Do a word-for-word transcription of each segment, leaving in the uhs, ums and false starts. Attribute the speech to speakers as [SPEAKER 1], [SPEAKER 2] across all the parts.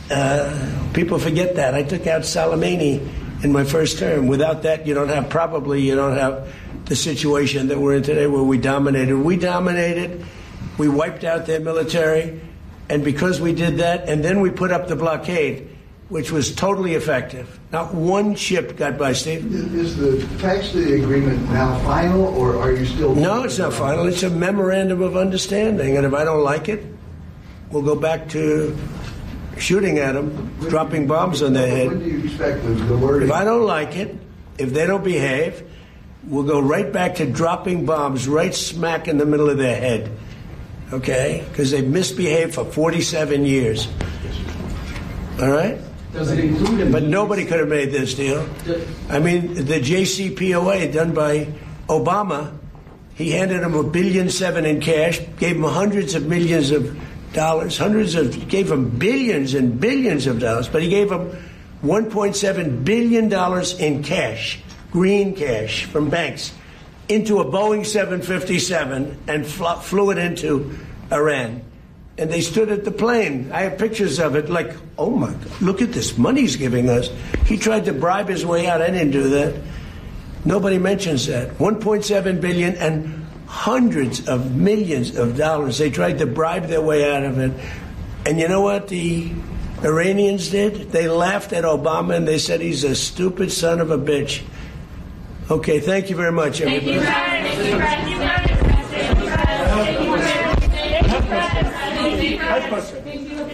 [SPEAKER 1] Uh, people forget that. I took out Soleimani in my first term. Without that, you don't have, probably you don't have the situation that we're in today where we dominated. We dominated. We wiped out their military. And because we did that, and then we put up the blockade, which was totally effective. Not one ship got by, Steve.
[SPEAKER 2] Is the text of the agreement now final, or are you still...
[SPEAKER 1] No, it's not final. It's a memorandum of understanding. And if I don't like it, we'll go back to shooting at them, dropping bombs on their head.
[SPEAKER 2] When do you expect the, the wording?
[SPEAKER 1] If I don't like it, if they don't behave, we'll go right back to dropping bombs right smack in the middle of their head. Okay? Because they've misbehaved for forty-seven years. All right?
[SPEAKER 3] Does it include...
[SPEAKER 1] But nobody could have made this deal. I mean, the J C P O A done by Obama, he handed him a billion seven in cash, gave him hundreds of millions of dollars, hundreds of, gave him billions and billions of dollars, but he gave him one point seven billion dollars in cash, green cash from banks, into a Boeing seven fifty-seven and fl- flew it into Iran. And they stood at the plane. I have pictures of it like, oh my God, look at this money he's giving us. He tried to bribe his way out. I didn't do that. Nobody mentions that. one point seven billion dollars and hundreds of millions of dollars. They tried to bribe their way out of it. And you know what the Iranians did? They laughed at Obama and they said he's a stupid son of a bitch. Okay, thank you very much, everybody.
[SPEAKER 4] Thank you, Brad. Thank you, Brad. Thank you, Brad. Thank you, Brad. Thank you, Brad. Thank you, Brad. Thank you,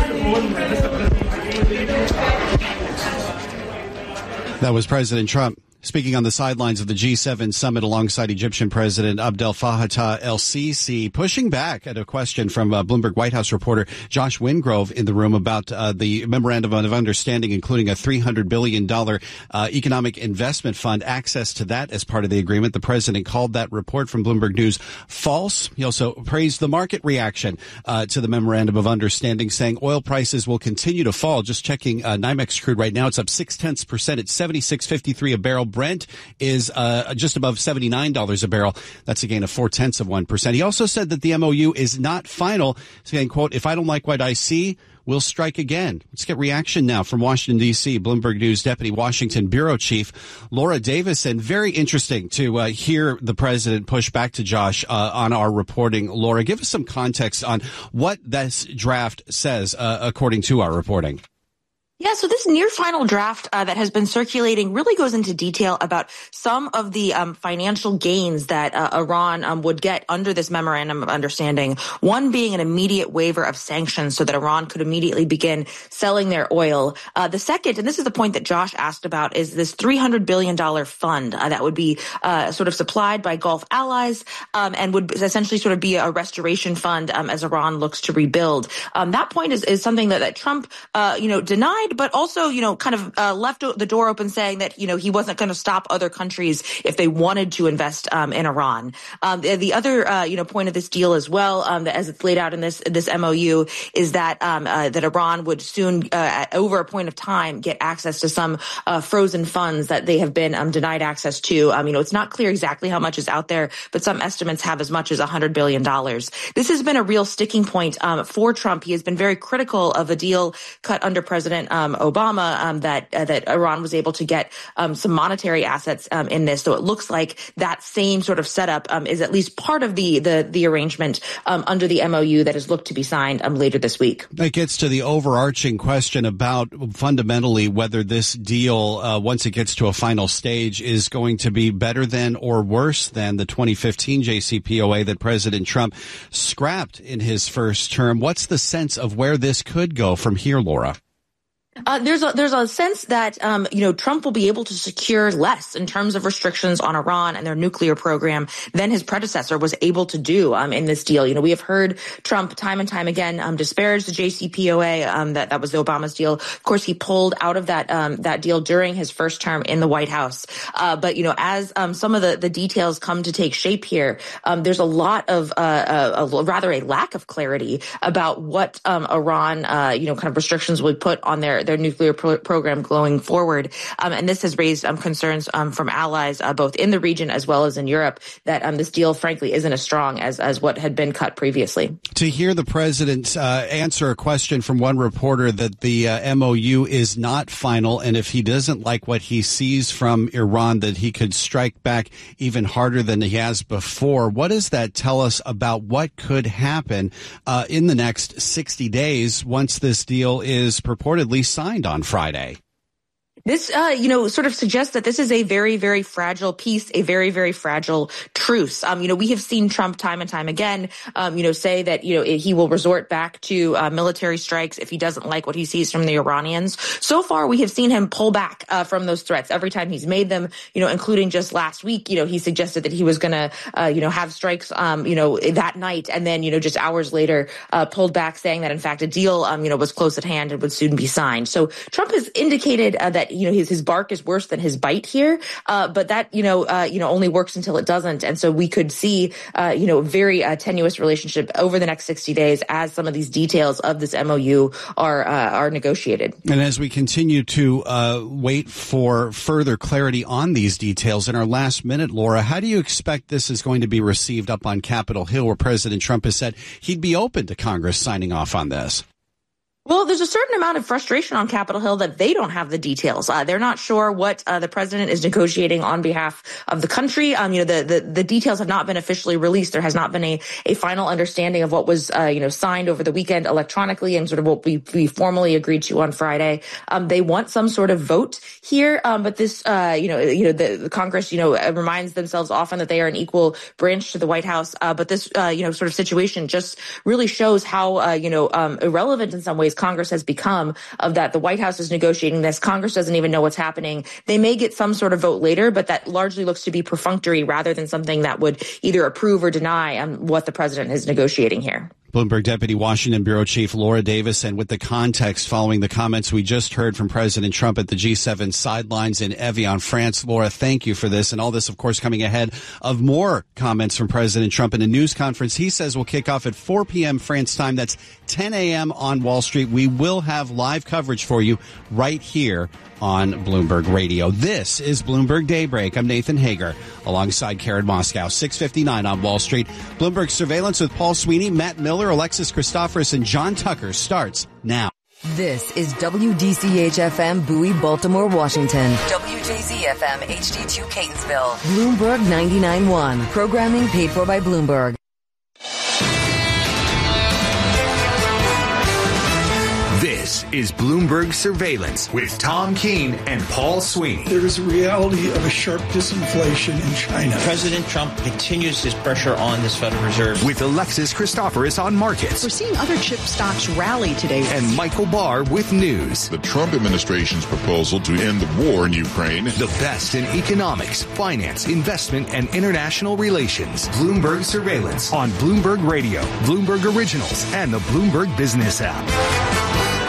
[SPEAKER 4] Brad.
[SPEAKER 5] That was President Trump speaking on the sidelines of the G seven summit alongside Egyptian President Abdel Fattah el-Sisi, pushing back at a question from uh, Bloomberg White House reporter Josh Wingrove in the room about uh, the memorandum of understanding, including a three hundred billion dollars uh, economic investment fund, access to that as part of the agreement. The president called that report from Bloomberg News false. He also praised the market reaction uh, to the memorandum of understanding, saying oil prices will continue to fall. Just checking uh, NYMEX crude right now, it's up six tenths percent. It's seventy-six fifty-three a barrel. Brent is uh, just above seventy-nine dollars a barrel. That's a gain of four tenths of one percent. He also said that the M O U is not final, saying, quote, if I don't like what I see, we'll strike again. Let's get reaction now from Washington, D C. Bloomberg News Deputy Washington Bureau Chief Laura Davison. Very interesting to uh, hear the president push back to Josh uh, on our reporting. Laura, give us some context on what this draft says, uh, according to our reporting.
[SPEAKER 6] Yeah, so this near final draft uh, that has been circulating really goes into detail about some of the um, financial gains that uh, Iran um, would get under this memorandum of understanding, one being an immediate waiver of sanctions so that Iran could immediately begin selling their oil. Uh, the second, and this is the point that Josh asked about, is this three hundred billion dollars fund uh, that would be uh, sort of supplied by Gulf allies um, and would essentially sort of be a restoration fund um, as Iran looks to rebuild. Um, that point is, is something that, that Trump, uh, you know, denied, but also, you know, kind of uh, left the door open, saying that, you know, he wasn't going to stop other countries if they wanted to invest um, in Iran. Um, the, the other, uh, you know, point of this deal as well, um, as it's laid out in this this M O U, is that um, uh, that Iran would soon, uh, over a point of time, get access to some uh, frozen funds that they have been um, denied access to. Um, you know, it's not clear exactly how much is out there, but some estimates have as much as one hundred billion dollars. This has been a real sticking point um, for Trump. He has been very critical of a deal cut under President um, Obama. Obama, um, that uh, that Iran was able to get um, some monetary assets um, in this. So it looks like that same sort of setup um, is at least part of the the, the arrangement um, under the M O U that is looked to be signed um, later this week.
[SPEAKER 5] That gets to the overarching question about fundamentally whether this deal, uh, once it gets to a final stage, is going to be better than or worse than the twenty fifteen J C P O A that President Trump scrapped in his first term. What's the sense of where this could go from here, Laura?
[SPEAKER 6] Uh, there's a there's a sense that um, you know Trump will be able to secure less in terms of restrictions on Iran and their nuclear program than his predecessor was able to do um, in this deal. You know, we have heard Trump time and time again um, disparage the J C P O A. Um, that that was Obama's deal. Of course, he pulled out of that um, that deal during his first term in the White House. Uh, but you know, as um, some of the, the details come to take shape here, um, there's a lot of uh, a, a rather a lack of clarity about what um, Iran uh, you know kind of restrictions would put on their their their nuclear pro- program going forward. Um, and this has raised um, concerns um, from allies uh, both in the region as well as in Europe that um, this deal, frankly, isn't as strong as as what had been cut previously.
[SPEAKER 5] To hear the president uh, answer a question from one reporter that the uh, M O U is not final, and if he doesn't like what he sees from Iran, that he could strike back even harder than he has before. What does that tell us about what could happen uh, in the next sixty days once this deal is purportedly signed on Friday?
[SPEAKER 6] This, uh, you know, sort of suggests that this is a very, very fragile peace, a very, very fragile truce. Um, you know, we have seen Trump time and time again, um, you know, say that, you know, he will resort back to uh, military strikes if he doesn't like what he sees from the Iranians. So far, we have seen him pull back uh, from those threats every time he's made them, you know, including just last week. You know, he suggested that he was going to, uh, you know, have strikes, um, you know, that night. And then, you know, just hours later, uh, pulled back, saying that, in fact, a deal, um, you know, was close at hand and would soon be signed. So Trump has indicated uh, that, you know, his, his bark is worse than his bite here. Uh, but that, you know, uh, you know, only works until it doesn't. And so we could see, uh, you know, a very uh, tenuous relationship over the next sixty days as some of these details of this M O U are, uh, are negotiated.
[SPEAKER 5] And as we continue to uh, wait for further clarity on these details, in our last minute, Laura, how do you expect this is going to be received up on Capitol Hill, where President Trump has said he'd be open to Congress signing off on this?
[SPEAKER 6] Well, there's a certain amount of frustration on Capitol Hill that they don't have the details. Uh, they're not sure what uh, the president is negotiating on behalf of the country. Um, you know, the, the, the details have not been officially released. There has not been a, a final understanding of what was, uh, you know, signed over the weekend electronically and sort of what we, we formally agreed to on Friday. Um, they want some sort of vote here. Um, but this, uh, you know, you know, the, the Congress, you know, reminds themselves often that they are an equal branch to the White House. Uh, but this, uh, you know, sort of situation just really shows how, uh, you know, um, irrelevant in some ways Congress has become, of that the White House is negotiating this. Congress doesn't even know what's happening. They may get some sort of vote later, but that largely looks to be perfunctory rather than something that would either approve or deny um, what the president is negotiating here.
[SPEAKER 5] Bloomberg Deputy Washington Bureau Chief Laura Davis, and with the context following the comments we just heard from President Trump at the G seven sidelines in Evian, France. Laura, thank you for this. And all this, of course, coming ahead of more comments from President Trump in a news conference he says will kick off at four p.m. France time. That's ten a.m. on Wall Street. We will have live coverage for you right here on Bloomberg Radio. This is Bloomberg Daybreak. I'm Nathan Hager alongside Karen Moscow. six fifty-nine on Wall Street. Bloomberg Surveillance with Paul Sweeney, Matt Miller, Alexis Christoforous, and John Tucker starts now.
[SPEAKER 3] This is W D C H F M Bowie, Baltimore, Washington. W J Z F M H D two Catonsville. Bloomberg ninety-nine point one. Programming paid for by Bloomberg.
[SPEAKER 7] This is Bloomberg Surveillance with Tom Keene and Paul Sweeney.
[SPEAKER 8] There is a reality of a sharp disinflation in China.
[SPEAKER 9] President Trump continues his pressure on this Federal Reserve.
[SPEAKER 7] With Alexis Christoforous on markets.
[SPEAKER 10] We're seeing other chip stocks rally today.
[SPEAKER 7] And Michael Barr with news.
[SPEAKER 11] The Trump administration's proposal to end the war in Ukraine.
[SPEAKER 7] The best in economics, finance, investment, and international relations. Bloomberg Surveillance on Bloomberg Radio, Bloomberg Originals, and the Bloomberg Business app.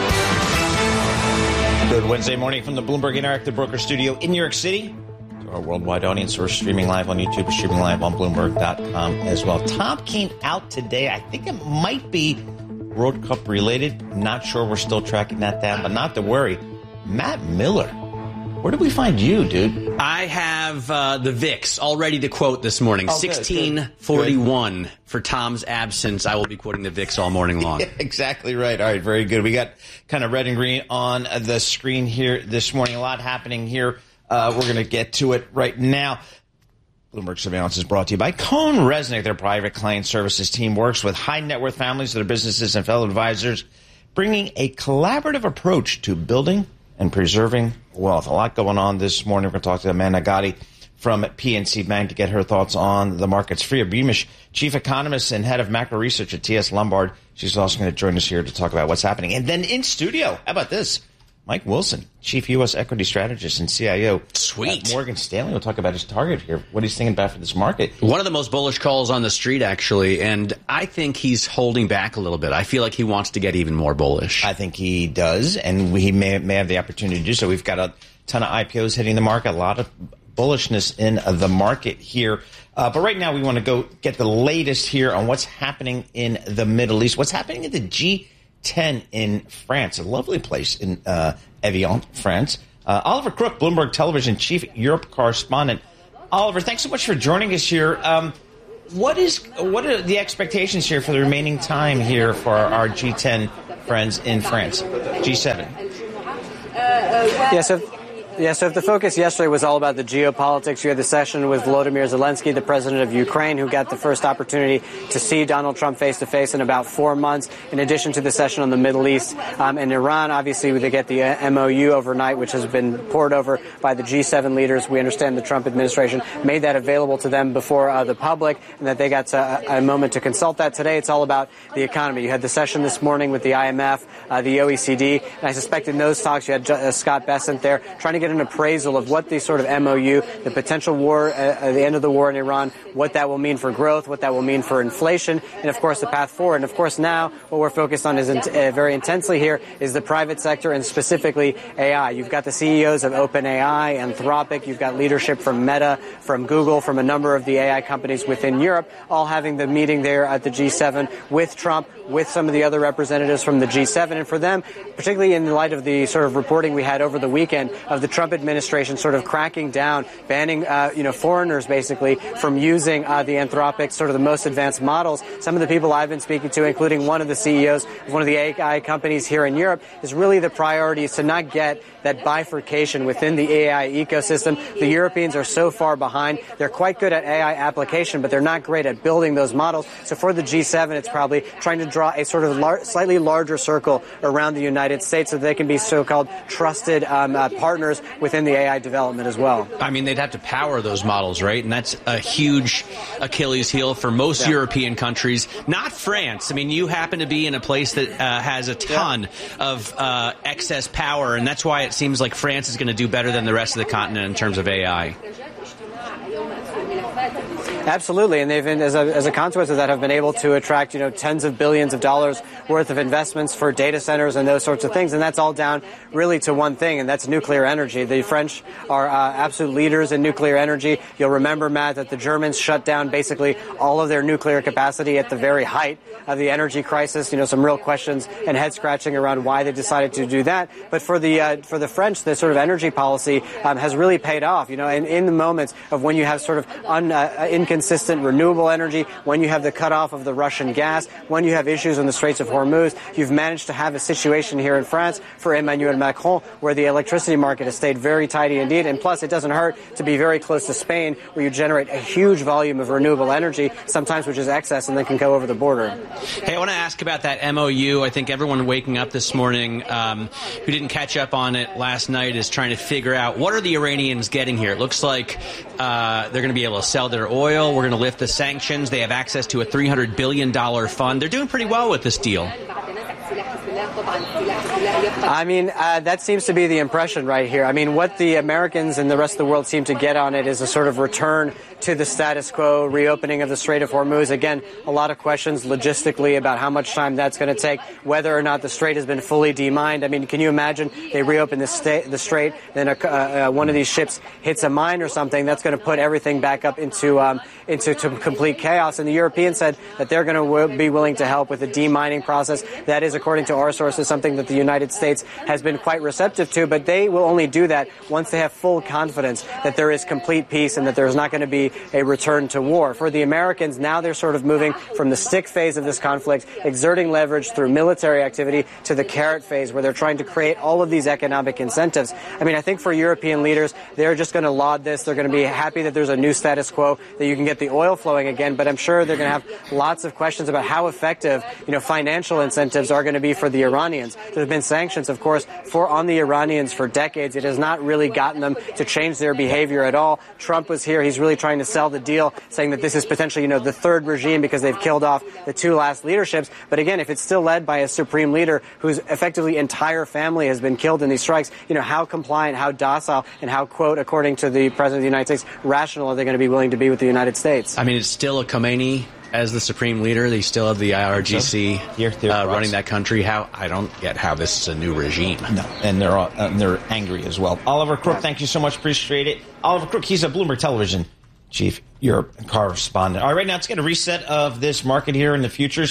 [SPEAKER 9] Good Wednesday morning from the Bloomberg Interactive Broker Studio in New York City. To our worldwide audience, we're streaming live on YouTube, streaming live on Bloomberg dot com as well. Tom Keene out today. I think it might be World Cup related. Not sure. We're still tracking that down, but not to worry. Matt Miller, where did we find you, dude?
[SPEAKER 12] I have uh, the V I X all ready to quote this morning.
[SPEAKER 9] Oh,
[SPEAKER 12] sixteen forty-one for Tom's absence. I will be quoting the V I X all morning long.
[SPEAKER 9] Yeah, exactly right. All right, very good. We got kind of red and green on the screen here this morning. A lot happening here. Uh, we're going to get to it right now. Bloomberg Surveillance is brought to you by Cohn Resnick. Their private client services team works with high net worth families, their businesses, and fellow advisors, bringing a collaborative approach to building and preserving wealth. A lot going on this morning. We're going to talk to Amanda Gotti from P N C Bank to get her thoughts on the markets. Freya Beamish, chief economist and head of macro research at T S Lombard. She's also going to join us here to talk about what's happening. And then in studio, how about this? Mike Wilson, chief U S equity strategist and C I O.
[SPEAKER 12] Sweet.
[SPEAKER 9] At Morgan Stanley. We'll talk about his target here, what he's thinking about for this market.
[SPEAKER 12] One of the most bullish calls on the street, actually, and I think he's holding back a little bit. I feel like he wants to get even more bullish.
[SPEAKER 9] I think he does, and he may, may have the opportunity to do so. We've got a ton of I P Os hitting the market, a lot of bullishness in the market here. Uh, but right now we want to go get the latest here on what's happening in the Middle East, what's happening in the G ten in France, a lovely place in uh, Evian, France. Uh, Oliver Crook, Bloomberg Television Chief Europe Correspondent. Oliver, thanks so much for joining us here. Um, what is what are the expectations here for the remaining time here for our G ten friends in France, G seven?
[SPEAKER 13] Yeah, so, yeah, so if the focus yesterday was all about the geopolitics, you had the session with Volodymyr Zelensky, the president of Ukraine, who got the first opportunity to see Donald Trump face-to-face in about four months, in addition to the session on the Middle East um, and Iran. Obviously, they get the uh, M O U overnight, which has been poured over by the G seven leaders. We understand the Trump administration made that available to them before uh, the public, and that they got to, a, a moment to consult that. Today, it's all about the economy. You had the session this morning with the I M F, uh, the O E C D, and I suspect in those talks you had uh, Scott Bessent there trying to get an appraisal of what the sort of M O U, the potential war, uh, the end of the war in Iran, what that will mean for growth, what that will mean for inflation, and of course the path forward. And of course now what we're focused on is in, uh, very intensely here is the private sector and specifically A I. You've got the C E Os of OpenAI, Anthropic, you've got leadership from Meta, from Google, from a number of the A I companies within Europe, all having the meeting there at the G seven with Trump, with some of the other representatives from the G seven. And for them, particularly in light of the sort of reporting we had over the weekend of the Trump administration sort of cracking down, banning, uh, you know, foreigners basically from using uh, the Anthropic, sort of the most advanced models. Some of the people I've been speaking to, including one of the C E Os of one of the A I companies here in Europe, is really the priority is to not get that bifurcation within the A I ecosystem. The Europeans are so far behind. They're quite good at A I application, but they're not great at building those models. So for the G seven, it's probably trying to draw a sort of lar- slightly larger circle around the United States so they can be so-called trusted um, uh, partners within the A I development as well.
[SPEAKER 12] I mean, they'd have to power those models, right? And that's a huge Achilles heel for most yeah. European countries, not France. I mean, you happen to be in a place that uh, has a ton yeah. of uh, excess power, and that's why it seems like France is going to do better than the rest of the continent in terms of A I.
[SPEAKER 13] Absolutely, and they've, been, as, a, as a consequence of that, have been able to attract, you know, tens of billions of dollars worth of investments for data centers and those sorts of things, and that's all down really to one thing, and that's nuclear energy. The French are uh, absolute leaders in nuclear energy. You'll remember, Matt, that the Germans shut down basically all of their nuclear capacity at the very height of the energy crisis. You know, some real questions and head scratching around why they decided to do that. But for the uh, for the French, the sort of energy policy um, has really paid off. You know, and in the moments of when you have sort of un, uh, inconsistent renewable energy, when you have the cutoff of the Russian gas, when you have issues in the Straits of Hormuz, you've managed to have a situation here in France for Emmanuel Macron where the electricity market has stayed very tidy indeed. And plus, it doesn't hurt to be very close to Spain where you generate a huge volume of renewable energy, sometimes which is excess and then can go over the border.
[SPEAKER 12] Hey, I want to ask about that M O U. I think everyone waking up this morning um, who didn't catch up on it last night is trying to figure out what are the Iranians getting here. It looks like uh, they're going to be able to sell their oil. We're going to lift the sanctions. They have access to a three hundred billion dollars fund. They're doing pretty well with this deal.
[SPEAKER 13] I mean, uh, that seems to be the impression right here. I mean, what the Americans and the rest of the world seem to get on it is a sort of return to the status quo, reopening of the Strait of Hormuz. Again, a lot of questions logistically about how much time that's going to take, whether or not the strait has been fully demined. I mean, can you imagine they reopen the, sta- the strait, then a, uh, uh, one of these ships hits a mine or something, that's going to put everything back up into um, into to complete chaos. And the Europeans said that they're going to w- be willing to help with the demining process. That is, according to our sources, something that the United States has been quite receptive to, but they will only do that once they have full confidence that there is complete peace and that there's not going to be a return to war. For the Americans, now they're sort of moving from the stick phase of this conflict, exerting leverage through military activity, to the carrot phase where they're trying to create all of these economic incentives. I mean, I think for European leaders, they're just going to laud this. They're going to be happy that there's a new status quo, that you can get the oil flowing again, but I'm sure they're going to have lots of questions about how effective, you know, financial incentives are going to be for the Iranians. There's been sanctions, of course, for on the Iranians for decades. It has not really gotten them to change their behavior at all. Trump was here. He's really trying to sell the deal, saying that this is potentially, you know, the third regime because they've killed off the two last leaderships. But again, if it's still led by a supreme leader whose effectively entire family has been killed in these strikes, you know, how compliant, how docile, and how, quote, according to the President of the United States, rational are they going to be willing to be with the United States?
[SPEAKER 12] I mean, it's still a Khomeini as the supreme leader. They still have the I R G C uh, running that country. How I don't get how this is a new regime.
[SPEAKER 9] No, and they're all, uh, they're angry as well. Oliver Crook, thank you so much. Appreciate it. Oliver Crook, he's a Bloomberg Television Chief Europe correspondent. All right, right now let's get a reset of this market here in the futures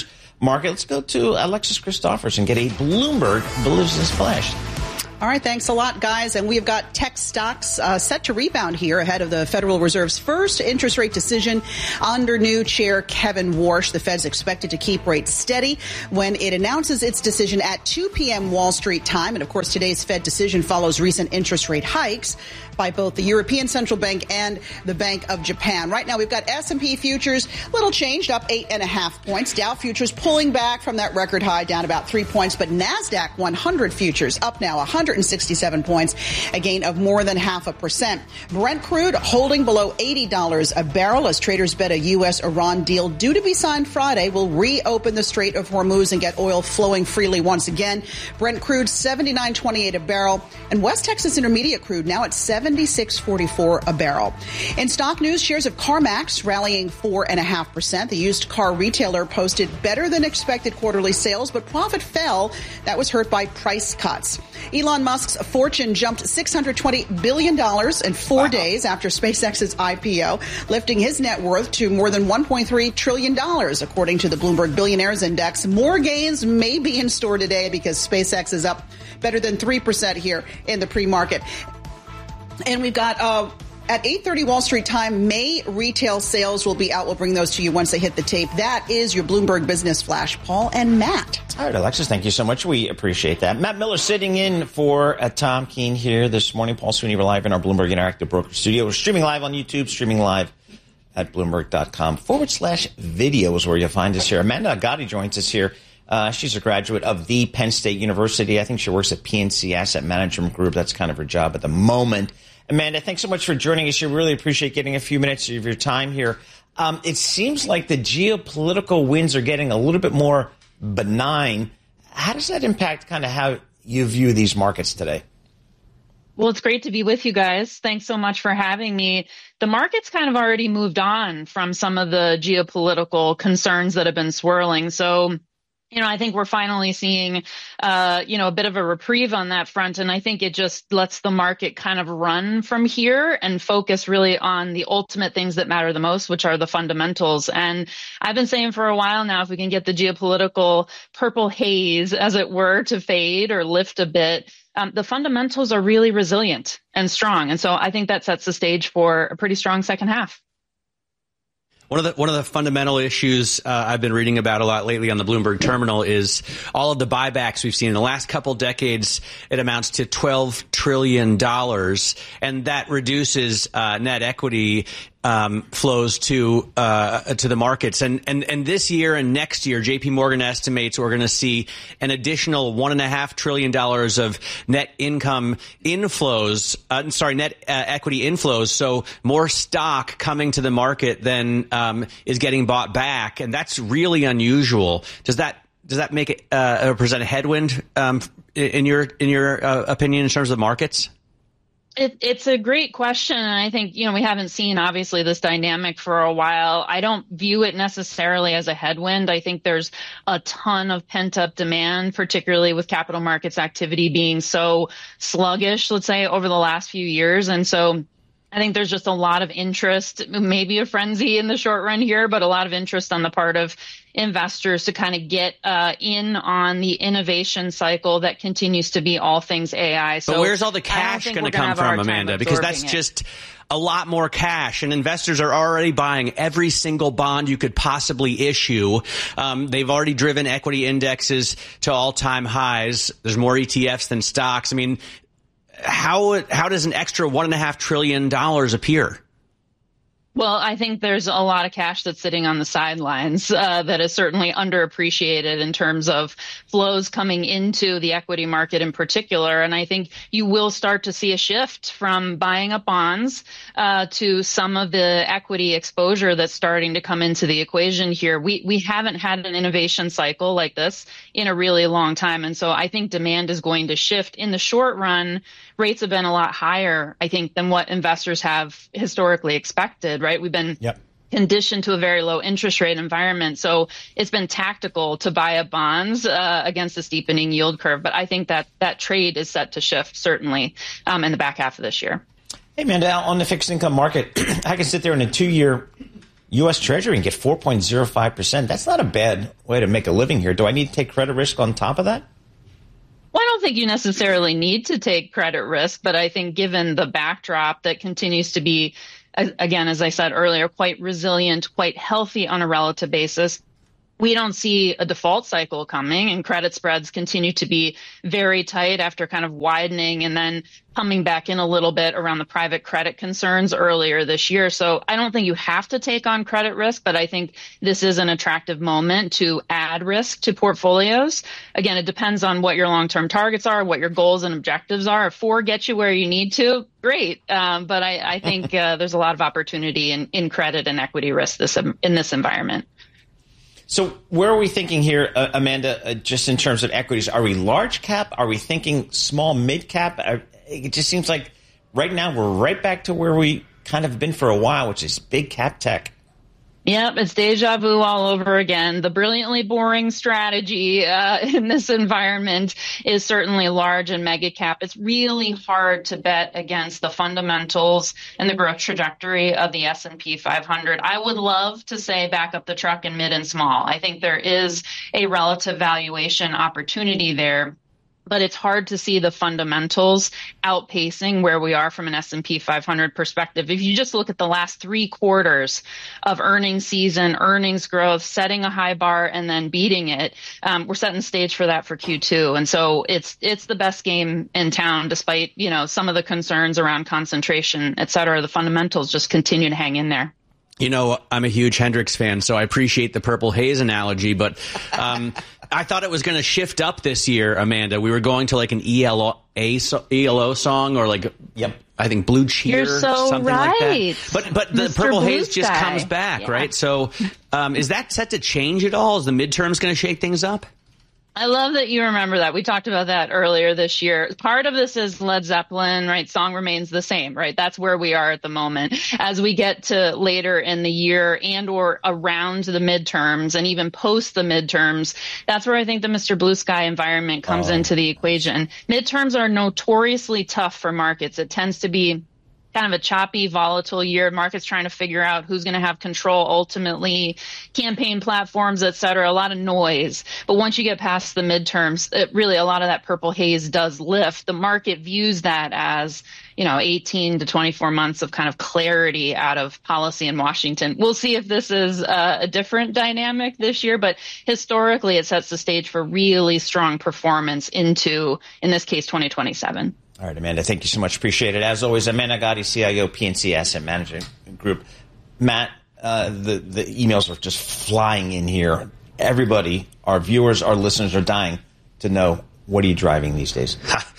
[SPEAKER 9] market. Let's go to Alexis Christophers and get a Bloomberg Business Flash.
[SPEAKER 10] All right, thanks a lot, guys. And we've got tech stocks uh, set to rebound here ahead of the Federal Reserve's first interest rate decision under new chair Kevin Warsh. The Fed's expected to keep rates steady when it announces its decision at two p.m. Wall Street time. And, of course, today's Fed decision follows recent interest rate hikes by both the European Central Bank and the Bank of Japan. Right now, we've got S and P futures little changed, up eight and a half points. Dow futures pulling back from that record high, down about three points. But NASDAQ one hundred futures up now one hundred sixty-seven points, a gain of more than half a percent. Brent crude holding below eighty dollars a barrel as traders bet a U S Iran deal due to be signed Friday will reopen the Strait of Hormuz and get oil flowing freely once again. Brent crude seventy-nine twenty-eight a barrel, and West Texas Intermediate crude now at seventy-six forty-four a barrel. In stock news, shares of CarMax rallying four and a half percent. The used car retailer posted better than expected quarterly sales, but profit fell. That was hurt by price cuts. Elon Musk's fortune jumped six hundred twenty billion dollars in four wow. days after SpaceX's I P O, lifting his net worth to more than one point three trillion dollars, according to the Bloomberg Billionaires Index. More gains may be in store today because SpaceX is up better than three percent here in the pre-market. And we've got uh, at eight thirty Wall Street time, May retail sales will be out. We'll bring those to you once they hit the tape. That is your Bloomberg Business Flash. Paul and Matt.
[SPEAKER 9] All right, Alexis, thank you so much. We appreciate that. Matt Miller sitting in for uh, Tom Keene here this morning. Paul Sweeney, we're live in our Bloomberg Interactive Broker Studio. We're streaming live on YouTube, streaming live at Bloomberg.com forward slash video is where you'll find us here. Amanda Agati joins us here. Uh, she's a graduate of the Penn State University. I think she works at P N C Asset Management Group. That's kind of her job at the moment. Amanda, thanks so much for joining us. We really appreciate getting a few minutes of your time here. Um, it seems like the geopolitical winds are getting a little bit more benign. How does that impact kind of how you view these markets today?
[SPEAKER 14] Well, it's great to be with you guys. Thanks so much for having me. The market's kind of already moved on from some of the geopolitical concerns that have been swirling. So, you know, I think we're finally seeing, uh, you know, a bit of a reprieve on that front. And I think it just lets the market kind of run from here and focus really on the ultimate things that matter the most, which are the fundamentals. And I've been saying for a while now, if we can get the geopolitical purple haze, as it were, to fade or lift a bit, um, the fundamentals are really resilient and strong. And so I think that sets the stage for a pretty strong second half.
[SPEAKER 12] One of the one of the fundamental issues uh, I've been reading about a lot lately on the Bloomberg Terminal is all of the buybacks we've seen in the last couple decades. It amounts to twelve trillion dollars, and that reduces uh, net equity um, flows to uh, to the markets. And, and and this year and next year, J P Morgan estimates we're going to see an additional one and a half trillion dollars of net income inflows. Uh, sorry, net uh, equity inflows. So more stock coming to the market than um, is getting bought back, and that's really unusual. Does that does that make it uh, present a headwind um, in your in your uh, opinion in terms of markets?
[SPEAKER 14] It, it's a great question. And I think, you know, we haven't seen, obviously, this dynamic for a while. I don't view it necessarily as a headwind. I think there's a ton of pent up demand, particularly with capital markets activity being so sluggish, let's say, over the last few years. And so I think there's just a lot of interest, maybe a frenzy in the short run here, but a lot of interest on the part of investors to kind of get uh, in on the innovation cycle that continues to be all things A I. So
[SPEAKER 12] but where's all the cash going to come from, Amanda? Because that's just a lot more cash, and investors are already buying every single bond you could possibly issue. Um, they've already driven equity indexes to all-time highs. There's more E T Fs than stocks. I mean, how how does an extra one and a half trillion dollars appear?
[SPEAKER 14] Well, I think there's a lot of cash that's sitting on the sidelines uh, that is certainly underappreciated in terms of flows coming into the equity market in particular. And I think you will start to see a shift from buying up bonds uh, to some of the equity exposure that's starting to come into the equation here. We we haven't had an innovation cycle like this in a really long time. And so I think demand is going to shift. In the short run, rates have been a lot higher, I think, than what investors have historically expected. Right? We've been yep. conditioned to a very low interest rate environment. So it's been tactical to buy up bonds uh, against a steepening yield curve. But I think that that trade is set to shift, certainly, um, in the back half of this year.
[SPEAKER 9] Hey, Amanda, on the fixed income market, I can sit there in a two-year U S Treasury and get four point oh five percent. That's not a bad way to make a living here. Do I need to take credit risk on top of that?
[SPEAKER 14] Well, I don't think you necessarily need to take credit risk, but I think given the backdrop that continues to be, again, as I said earlier, quite resilient, quite healthy on a relative basis, we don't see a default cycle coming, and credit spreads continue to be very tight after kind of widening and then coming back in a little bit around the private credit concerns earlier this year. So I don't think you have to take on credit risk, but I think this is an attractive moment to add risk to portfolios. Again, it depends on what your long-term targets are, what your goals and objectives are. If four gets you where you need to, great. Um, but I, I think uh, there's a lot of opportunity in, in credit and equity risk this in this environment.
[SPEAKER 9] So where are we thinking here, uh, Amanda, uh, just in terms of equities? Are we large cap? Are we thinking small, mid cap? Uh, it just seems like right now we're right back to where we kind of been for a while, which is big cap tech.
[SPEAKER 14] Yep, it's deja vu all over again. The brilliantly boring strategy uh, in this environment is certainly large and mega cap. It's really hard to bet against the fundamentals and the growth trajectory of the S and P five hundred. I would love to say back up the truck in mid and small. I think there is a relative valuation opportunity there. But it's hard to see the fundamentals outpacing where we are from an S and P five hundred perspective. If you just look at the last three quarters of earnings season, earnings growth, setting a high bar and then beating it, um, we're setting the stage for that for Q two. And so it's it's the best game in town, despite, you know, some of the concerns around concentration, et cetera. The fundamentals just continue to hang in there.
[SPEAKER 12] You know, I'm a huge Hendrix fan, so I appreciate the purple haze analogy, but um, I thought it was going to shift up this year, Amanda. We were going to like an E L O, A, E L O song or like, yep, I think Blue Cheer,
[SPEAKER 14] You're so
[SPEAKER 12] something
[SPEAKER 14] right.
[SPEAKER 12] like that. But but the
[SPEAKER 14] Mister
[SPEAKER 12] purple
[SPEAKER 14] Blue
[SPEAKER 12] haze just
[SPEAKER 14] Sky.
[SPEAKER 12] comes back,
[SPEAKER 14] Yeah.
[SPEAKER 12] right? So um, is that set to change at all? Is the midterms going to shake things up?
[SPEAKER 14] I love that you remember that. We talked about that earlier this year. Part of this is Led Zeppelin, right? Song remains the same, right? That's where we are at the moment. As we get to later in the year and or around the midterms and even post the midterms, that's where I think the Mister Blue Sky environment comes
[SPEAKER 9] Oh.
[SPEAKER 14] into the equation. Midterms are notoriously tough for markets. It tends to be kind of a choppy, volatile year. Markets trying to figure out who's going to have control ultimately, campaign platforms, et cetera, a lot of noise. But once you get past the midterms, it really, a lot of that purple haze does lift. The market views that as, you know, eighteen to twenty-four months of kind of clarity out of policy in Washington. We'll see if this is uh, a different dynamic this year, but historically it sets the stage for really strong performance into, in this case, twenty twenty-seven.
[SPEAKER 9] All right, Amanda, thank you so much. Appreciate it. As always, Amanda Gotti, C I O, P N C Asset Management Group. Matt, uh, the, the emails are just flying in here. Everybody, our viewers, our listeners are dying to know, what are you driving these days?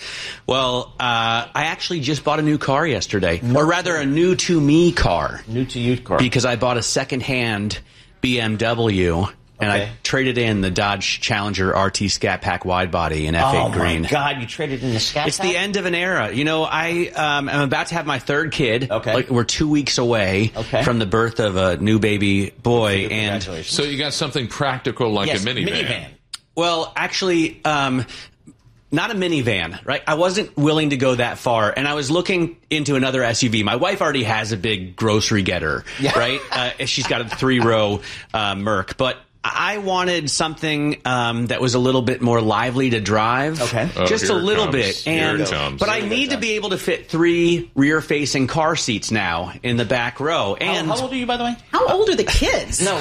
[SPEAKER 12] Well, uh, I actually just bought a new car yesterday, or rather a new to me car.
[SPEAKER 9] New to you car.
[SPEAKER 12] Because I bought a secondhand B M W. And
[SPEAKER 9] Okay.
[SPEAKER 12] I traded in the Dodge Challenger R T Scat Pack wide body in F eight
[SPEAKER 9] Oh,
[SPEAKER 12] green.
[SPEAKER 9] my God, you traded in the Scat
[SPEAKER 12] It's
[SPEAKER 9] Pack?
[SPEAKER 12] the end of an era. You know, I um, am about to have my third kid.
[SPEAKER 9] Okay.
[SPEAKER 12] Like, we're two weeks away
[SPEAKER 9] Okay.
[SPEAKER 12] from the birth of a new baby boy. And
[SPEAKER 11] So you got something practical like
[SPEAKER 12] Yes,
[SPEAKER 11] a minivan.
[SPEAKER 9] minivan.
[SPEAKER 12] well, actually, um, not a minivan, right? I wasn't willing to go that far, and I was looking into another S U V. My wife already has a big grocery getter,
[SPEAKER 9] Yeah.
[SPEAKER 12] right? Uh, she's got a three-row uh, Merc, but I wanted something um, that was a little bit more lively to drive.
[SPEAKER 9] Okay.
[SPEAKER 11] Oh,
[SPEAKER 12] Just a
[SPEAKER 11] here it
[SPEAKER 12] little
[SPEAKER 11] comes.
[SPEAKER 12] bit.
[SPEAKER 11] Here
[SPEAKER 12] And
[SPEAKER 11] it comes.
[SPEAKER 12] but I
[SPEAKER 11] Here it
[SPEAKER 12] need to be able to fit three rear-facing car seats now in the back row. And
[SPEAKER 9] how, how old are you, by the way?
[SPEAKER 10] How old are the kids?
[SPEAKER 9] No.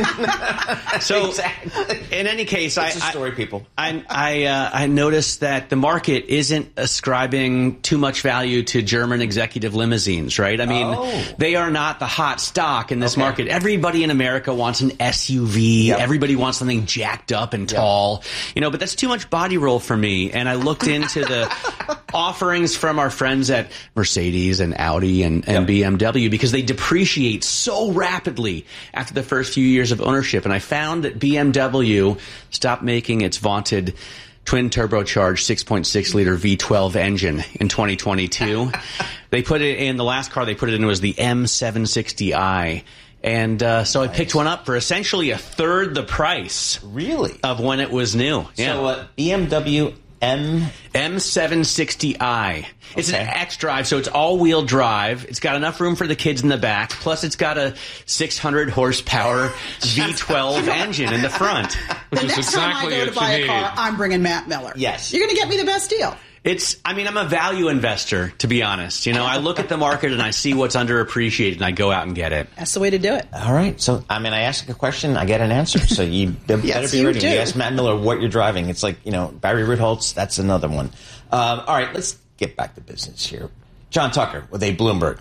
[SPEAKER 12] so
[SPEAKER 9] Exactly.
[SPEAKER 12] in any case, I
[SPEAKER 9] It's a story, people.
[SPEAKER 12] I I, uh, I noticed that the market isn't ascribing too much value to German executive limousines, right? I mean,
[SPEAKER 9] Oh.
[SPEAKER 12] they are not the hot stock in this
[SPEAKER 9] Okay.
[SPEAKER 12] market. Everybody in America wants an S U V.
[SPEAKER 9] Yep.
[SPEAKER 12] Everybody wants something jacked up and tall, you know, but that's too much body roll for me. And I looked into the offerings from our friends at Mercedes and Audi and, and
[SPEAKER 9] Yep.
[SPEAKER 12] B M W because they depreciate so rapidly after the first few years of ownership. And I found that B M W stopped making its vaunted twin turbocharged six point six liter V twelve engine in twenty twenty-two. They put it in the last car they put it in was the M seven sixty i. And uh, so nice. I picked one up for essentially a third the price
[SPEAKER 9] Really?
[SPEAKER 12] of when it was new. Yeah.
[SPEAKER 9] So uh, B M W M
[SPEAKER 12] M seven sixty i. It's okay. An X drive, so it's all-wheel drive. It's got enough room for the kids in the back. Plus, it's got a six hundred horsepower V twelve engine in the front.
[SPEAKER 10] Which the is next exactly time I go to buy a car, I'm bringing Matt Miller.
[SPEAKER 9] Yes.
[SPEAKER 10] You're going to get me the best deal.
[SPEAKER 12] It's, I mean, I'm a value investor, to be honest. You know, I look at the market and I see what's underappreciated and I go out and get it.
[SPEAKER 10] That's the way to do it.
[SPEAKER 9] All right. So, I mean, I ask a question, I get an answer. So you better yes, be ready. You, you ask Matt Miller what you're driving. It's like, you know, Barry Ritholtz, that's another one. Um, all right, let's get back to business here. John Tucker with a Bloomberg.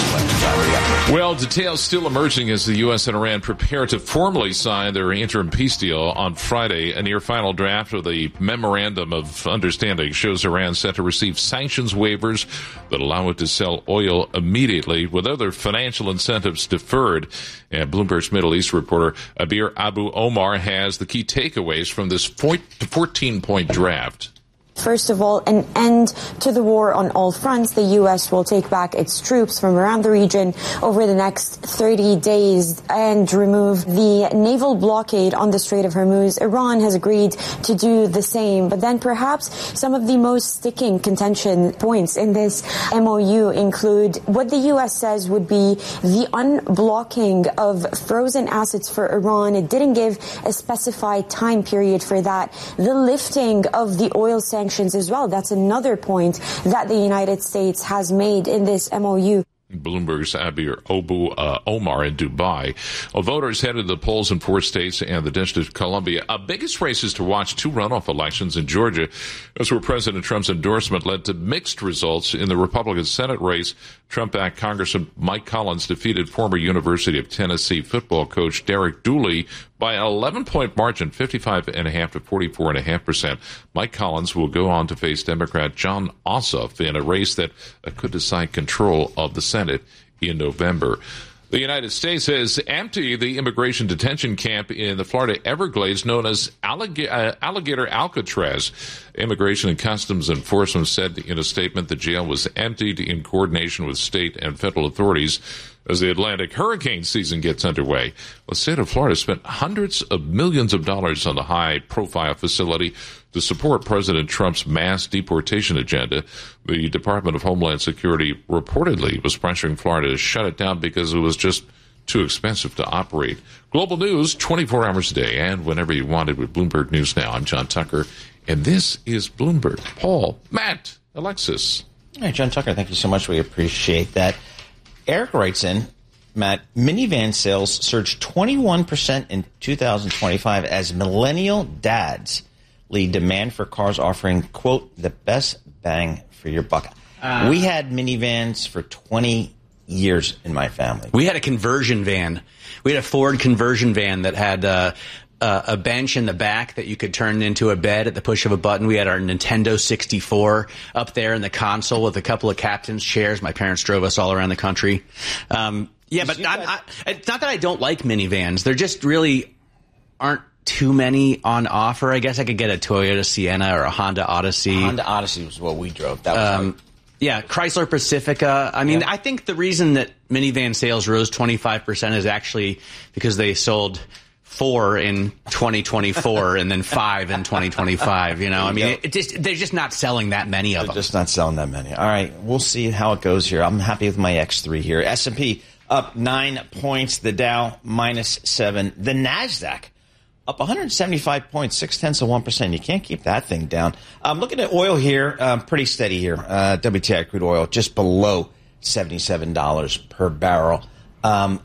[SPEAKER 11] Well, details still emerging as the U S and Iran prepare to formally sign their interim peace deal on Friday. A near-final draft of the Memorandum of Understanding shows Iran set to receive sanctions waivers that allow it to sell oil immediately with other financial incentives deferred. And Bloomberg's Middle East reporter Abir Abu Omar has the key takeaways from this fourteen-point draft.
[SPEAKER 15] First of all, an end to the war on all fronts. The U S will take back its troops from around the region over the next thirty days and remove the naval blockade on the Strait of Hormuz. Iran has agreed to do the same. But then perhaps some of the most sticking contention points in this M O U include what the U S says would be the unblocking of frozen assets for Iran. It didn't give a specified time period for that. The lifting of the oil sanctions as well. That's another point that the United States has made in this M O U.
[SPEAKER 11] Bloomberg's Abir Abu uh, Omar in Dubai. Well, voters headed to the polls in four states and the District of Columbia. A biggest races to watch two runoff elections in Georgia. That's where President Trump's endorsement led to mixed results in the Republican Senate race. Trump-backed Congressman Mike Collins defeated former University of Tennessee football coach Derek Dooley by an eleven-point margin, fifty-five point five to forty-four point five percent. Mike Collins will go on to face Democrat John Ossoff in a race that uh, could decide control of the Senate in November. The United States has emptied the immigration detention camp in the Florida Everglades known as Allig- uh, Alligator Alcatraz. Immigration and Customs Enforcement said in a statement the jail was emptied in coordination with state and federal authorities as the Atlantic hurricane season gets underway. The state of Florida spent hundreds of millions of dollars on the high-profile facility to support President Trump's mass deportation agenda. The Department of Homeland Security reportedly was pressuring Florida to shut it down because it was just too expensive to operate. Global news, twenty-four hours a day, and whenever you want it with Bloomberg News Now. I'm John Tucker, and this is Bloomberg. Paul, Matt, Alexis.
[SPEAKER 9] All right, John Tucker, thank you so much. We appreciate that. Eric writes in, Matt, minivan sales surged twenty-one percent in two thousand twenty-five as millennial dads lead demand for cars offering, quote, the best bang for your buck. Uh, we had minivans for twenty years in my family.
[SPEAKER 12] We had a conversion van. We had a Ford conversion van that had uh, uh, a bench in the back that you could turn into a bed at the push of a button. We had our Nintendo sixty-four up there in the console with a couple of captain's chairs. My parents drove us all around the country. Um, yeah, but I, I, it's not that I don't like minivans. They're just really aren't too many on offer. I guess I could get a Toyota Sienna or a Honda Odyssey.
[SPEAKER 9] Honda Odyssey was what we drove. That was
[SPEAKER 12] um, yeah, Chrysler Pacifica. I mean, yeah. I think the reason that minivan sales rose twenty-five percent is actually because they sold four in twenty twenty-four and then five in twenty twenty-five. You know, I mean, it, it just they're just not selling that many of
[SPEAKER 9] they're
[SPEAKER 12] them.
[SPEAKER 9] Just not selling that many. All right, we'll see how it goes here. I'm happy with my X three here. S and P up nine points. The Dow minus seven. The Nasdaq up one hundred seventy-five points, six tenths of one percent. You can't keep that thing down. I'm looking at oil here, um, pretty steady here. Uh, W T I crude oil just below seventy-seven dollars per barrel. Um,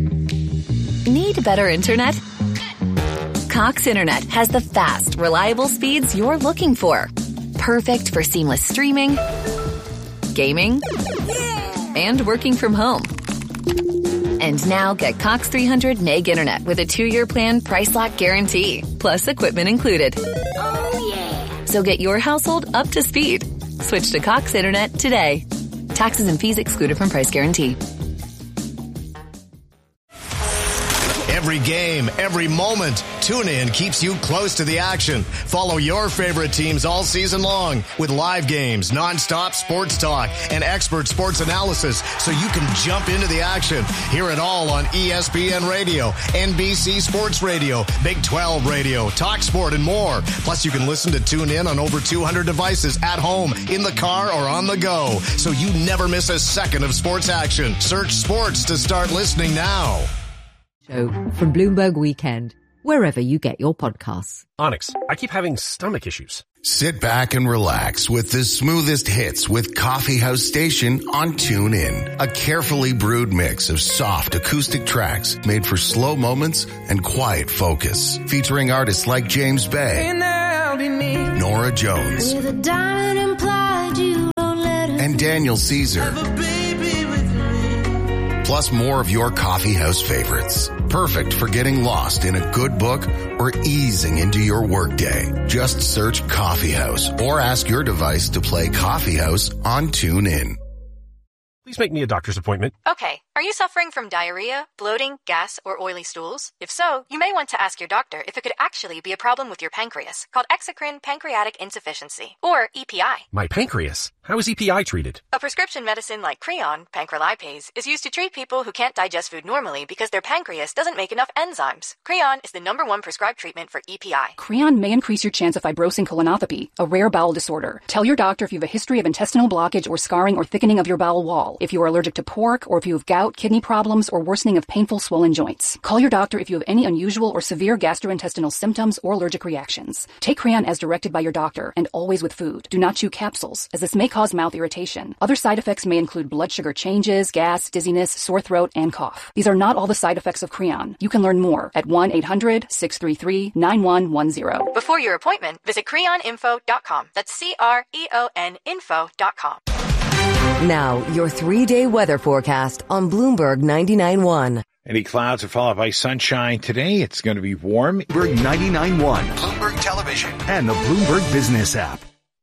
[SPEAKER 3] Need better internet? Cox Internet has the fast, reliable speeds you're looking for. Perfect for seamless streaming, gaming, and working from home. And now get Cox three hundred meg internet with a two-year plan price lock guarantee, plus equipment included. Oh, yeah. So get your household up to speed. Switch to Cox Internet today. Taxes and fees excluded from price guarantee.
[SPEAKER 16] Every game, every moment, TuneIn keeps you close to the action. Follow your favorite teams all season long with live games, nonstop sports talk, and expert sports analysis so you can jump into the action. Hear it all on E S P N Radio, N B C Sports Radio, Big twelve Radio, TalkSport, and more. Plus, you can listen to TuneIn on over two hundred devices at home, in the car, or on the go, so you never miss a second of sports action. Search sports to start listening now.
[SPEAKER 17] Show from Bloomberg Weekend, wherever you get your podcasts.
[SPEAKER 18] Onyx, I keep having stomach issues.
[SPEAKER 19] Sit back and relax with the smoothest hits with Coffee House Station on TuneIn. A carefully brewed mix of soft acoustic tracks made for slow moments and quiet focus. Featuring artists like James Bay, Nora Jones, and Daniel Caesar. Plus more of your coffee house favorites. Perfect for getting lost in a good book or easing into your workday. Just search Coffee House or ask your device to play Coffee House on TuneIn.
[SPEAKER 18] Please make me a doctor's appointment.
[SPEAKER 20] Okay. Are you suffering from diarrhea, bloating, gas, or oily stools? If so, you may want to ask your doctor if it could actually be a problem with your pancreas, called exocrine pancreatic insufficiency, or E P I.
[SPEAKER 18] My pancreas? How is E P I treated?
[SPEAKER 20] A prescription medicine like Creon, pancrelipase, is used to treat people who can't digest food normally because their pancreas doesn't make enough enzymes. Creon is the number one prescribed treatment for E P I.
[SPEAKER 21] Creon may increase your chance of fibrosing colonopathy, a rare bowel disorder. Tell your doctor if you have a history of intestinal blockage or scarring or thickening of your bowel wall, if you are allergic to pork, or if you have gout, kidney problems, or worsening of painful swollen joints. Call your doctor if you have any unusual or severe gastrointestinal symptoms or allergic reactions. Take Creon as directed by your doctor, and always with food. Do not chew capsules, as this may cause mouth irritation. Other side effects may include blood sugar changes, gas, dizziness, sore throat, and cough. These are not all the side effects of Creon. You can learn more at one eight hundred six three three nine one one zero.
[SPEAKER 20] Before your appointment, visit creon info dot com. That's C R E O N info dot com.
[SPEAKER 17] Now, your three-day weather forecast on Bloomberg ninety-nine point one.
[SPEAKER 22] Any clouds are followed by sunshine today. It's going to be warm.
[SPEAKER 7] Bloomberg ninety-nine point one, Bloomberg Television, and the Bloomberg Business app.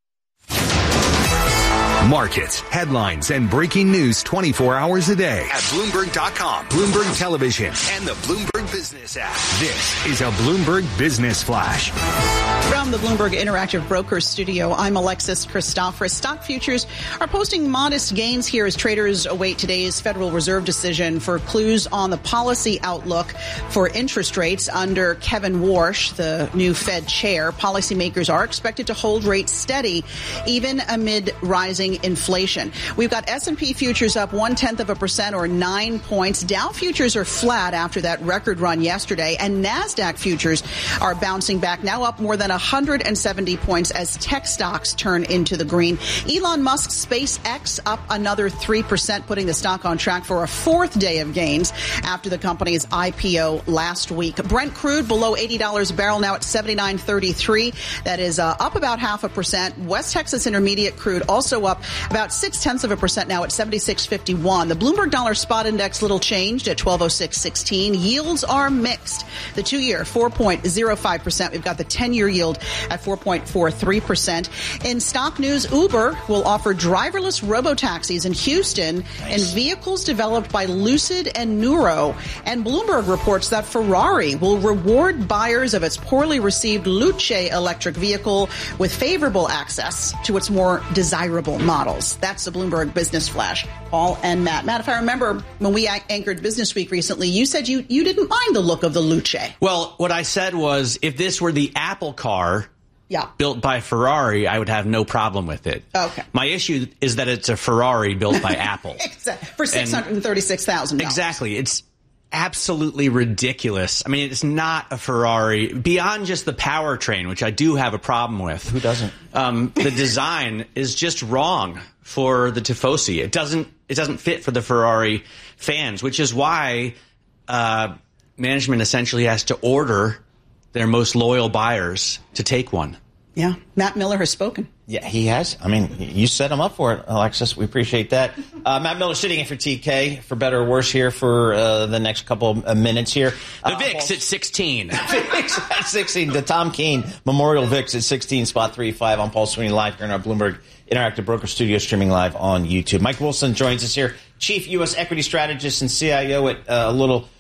[SPEAKER 7] Markets, headlines, and breaking news twenty-four hours a day at Bloomberg dot com, Bloomberg Television, and the Bloomberg Business app. This is a Bloomberg Business Flash.
[SPEAKER 10] From the Bloomberg Interactive Brokers Studio, I'm Alexis Christoforous. Stock futures are posting modest gains here as traders await today's Federal Reserve decision for clues on the policy outlook for interest rates under Kevin Warsh, the new Fed chair. Policymakers are expected to hold rates steady even amid rising inflation. We've got S and P futures up one-tenth of a percent or nine points. Dow futures are flat after that record run yesterday, and NASDAQ futures are bouncing back, now up more than one hundred seventy points as tech stocks turn into the green. Elon Musk's SpaceX up another three percent, putting the stock on track for a fourth day of gains after the company's I P O last week. Brent crude below eighty dollars a barrel, now at seventy-nine thirty-three. That is uh, up about half a percent. West Texas Intermediate crude also up about six tenths of a percent, now at seventy-six fifty-one. The Bloomberg Dollar Spot Index little changed at twelve oh six sixteen. Yields are mixed. The two-year four point oh five percent. We've got the ten-year yield at four point four three percent. In stock news, Uber will offer driverless robo-taxis in Houston nice. and vehicles developed by Lucid and Nuro. And Bloomberg reports that Ferrari will reward buyers of its poorly received Luce electric vehicle with favorable access to its more desirable models. That's the Bloomberg Business Flash. Paul and Matt. Matt, if I remember when we anchored Business Week recently, you said you, you didn't mind the look of the Luce.
[SPEAKER 12] Well, what I said was if this were the Apple car
[SPEAKER 10] yeah.
[SPEAKER 12] built by Ferrari, I would have no problem with it.
[SPEAKER 10] Okay.
[SPEAKER 12] My issue is that it's a Ferrari built by Apple.
[SPEAKER 10] Exactly. For six hundred thirty-six thousand dollars.
[SPEAKER 12] Exactly. It's absolutely ridiculous. I mean, it's not a Ferrari. Beyond just the powertrain, which I do have a problem with.
[SPEAKER 9] Who doesn't?
[SPEAKER 12] Um, the design is just wrong for the Tifosi. It doesn't. It doesn't fit for the Ferrari fans, which is why uh, management essentially has to order their most loyal buyers to take one.
[SPEAKER 10] Yeah, Matt Miller has spoken.
[SPEAKER 9] Yeah, he has. I mean, you set him up for it, Alexis. We appreciate that. Uh, Matt Miller sitting in for T K, for better or worse, here for uh, the next couple of minutes here.
[SPEAKER 12] The
[SPEAKER 9] uh,
[SPEAKER 12] VIX at sixteen.
[SPEAKER 9] VIX at sixteen. The Tom Keene Memorial VIX at sixteen, spot three five on Paul Sweeney Live here in our Bloomberg Interactive Broker Studio, streaming live on YouTube. Mike Wilson joins us here, Chief U S Equity Strategist and C I O at uh, a little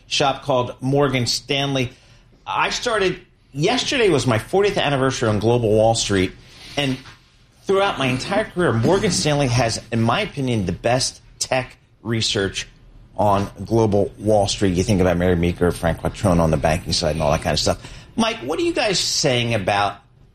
[SPEAKER 9] shop called Morgan Stanley. I started, yesterday was my fortieth anniversary on Global Wall Street, and throughout my entire career, Morgan Stanley has, in my opinion, the best tech research on Global Wall Street. You think about Mary Meeker, Frank Quattrone on the banking side and all that kind of stuff. Mike, what are you guys saying about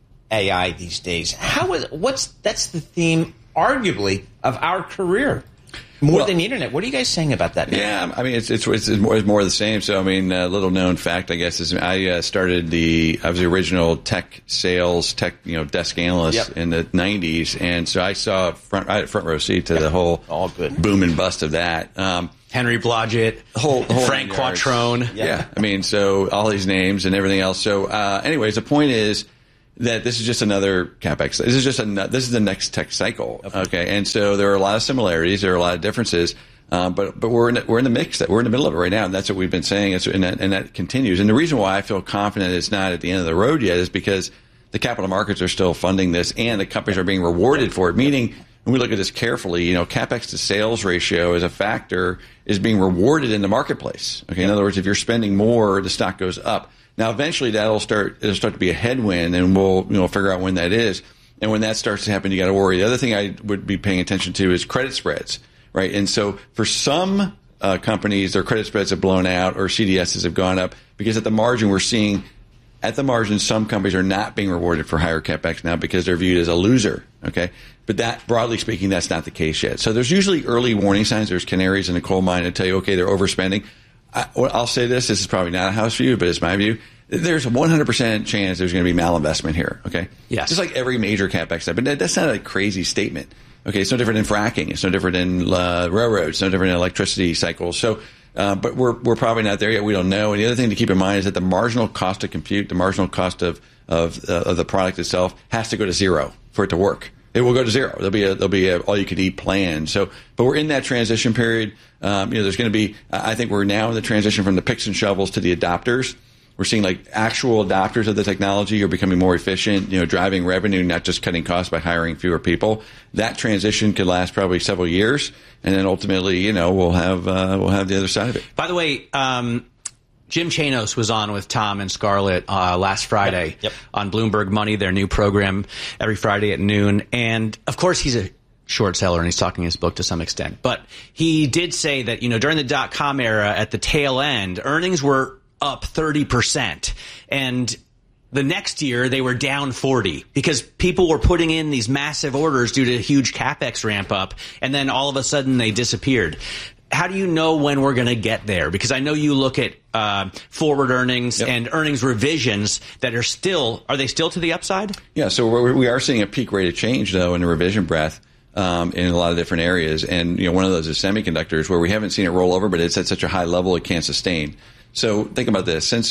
[SPEAKER 9] A I these days? How is what's that's the theme, arguably, of our career. More well, than the internet. What are you guys saying about that now?
[SPEAKER 1] Yeah, I mean, it's it's it's more, it's more of the same. So, I mean, a little known fact, I guess, is I uh, started the I was the original tech sales, tech you know desk analyst yep. in the nineties, and so I saw front I had a front row seat to yep. the whole
[SPEAKER 9] all good
[SPEAKER 1] boom and bust of that. Um,
[SPEAKER 12] Henry Blodgett,
[SPEAKER 1] whole, whole
[SPEAKER 12] Frank Quattrone.
[SPEAKER 1] Yep. Yeah, I mean, so all these names and everything else. So, uh, anyways, the point is that this is just another CapEx. This is just a this is the next tech cycle. Okay, okay? And so there are a lot of similarities. There are a lot of differences. Uh, but but we're in the, we're in the mix. That we're in the middle of it right now, and that's what we've been saying. It's, and, that, and that continues. And the reason why I feel confident it's not at the end of the road yet is because the capital markets are still funding this, and the companies are being rewarded for it. Meaning, when we look at this carefully, you know, CapEx to sales ratio as a factor is being rewarded in the marketplace. Okay, in other words, if you're spending more, the stock goes up. Now, eventually, that'll start. It'll start to be a headwind, and we'll you know figure out when that is. And when that starts to happen, you got to worry. The other thing I would be paying attention to is credit spreads, right? And so, for some uh, companies, their credit spreads have blown out, or C D Ss have gone up because at the margin, we're seeing at the margin some companies are not being rewarded for higher CapEx now because they're viewed as a loser. Okay, but that broadly speaking, that's not the case yet. So there's usually early warning signs. There's canaries in the coal mine that tell you, okay, they're overspending. I, I'll say this, this is probably not a house view, but it's my view. There's a one hundred percent chance there's going to be malinvestment here, okay?
[SPEAKER 12] Yes.
[SPEAKER 1] Just like every major CapEx step. But that's not a crazy statement, okay? It's no different than fracking. It's no different than uh, railroads. It's no different than electricity cycles. So, uh, but we're we're probably not there yet. We don't know. And the other thing to keep in mind is that the marginal cost to compute, the marginal cost of of, uh, of the product itself has to go to zero for it to work. It will go to zero. There'll be a there'll be a all-you-can-eat plan. So, but we're in that transition period. Um, you know, there's going to be. I think we're now in the transition from the picks and shovels to the adopters. We're seeing like actual adopters of the technology are becoming more efficient. You know, driving revenue, not just cutting costs by hiring fewer people. That transition could last probably several years, and then ultimately, you know, we'll have uh, we'll have the other side of it.
[SPEAKER 12] By the way. Um Jim Chanos was on with Tom and Scarlett uh, last Friday yep, yep. on Bloomberg Money, their new program every Friday at noon. And, of course, he's a short seller, and he's talking his book to some extent. But he did say that, you know, during the dot-com era at the tail end, earnings were up thirty percent. And the next year, they were down forty because people were putting in these massive orders due to huge CapEx ramp up. And then all of a sudden, they disappeared. How do you know when we're going to get there? Because I know you look at uh, forward earnings yep. and earnings revisions that are still, are they still to the upside?
[SPEAKER 1] Yeah, so we're, we are seeing a peak rate of change, though, in the revision breadth um, in a lot of different areas. And, you know, one of those is semiconductors, where we haven't seen it roll over, but it's at such a high level it can't sustain. So think about this. Since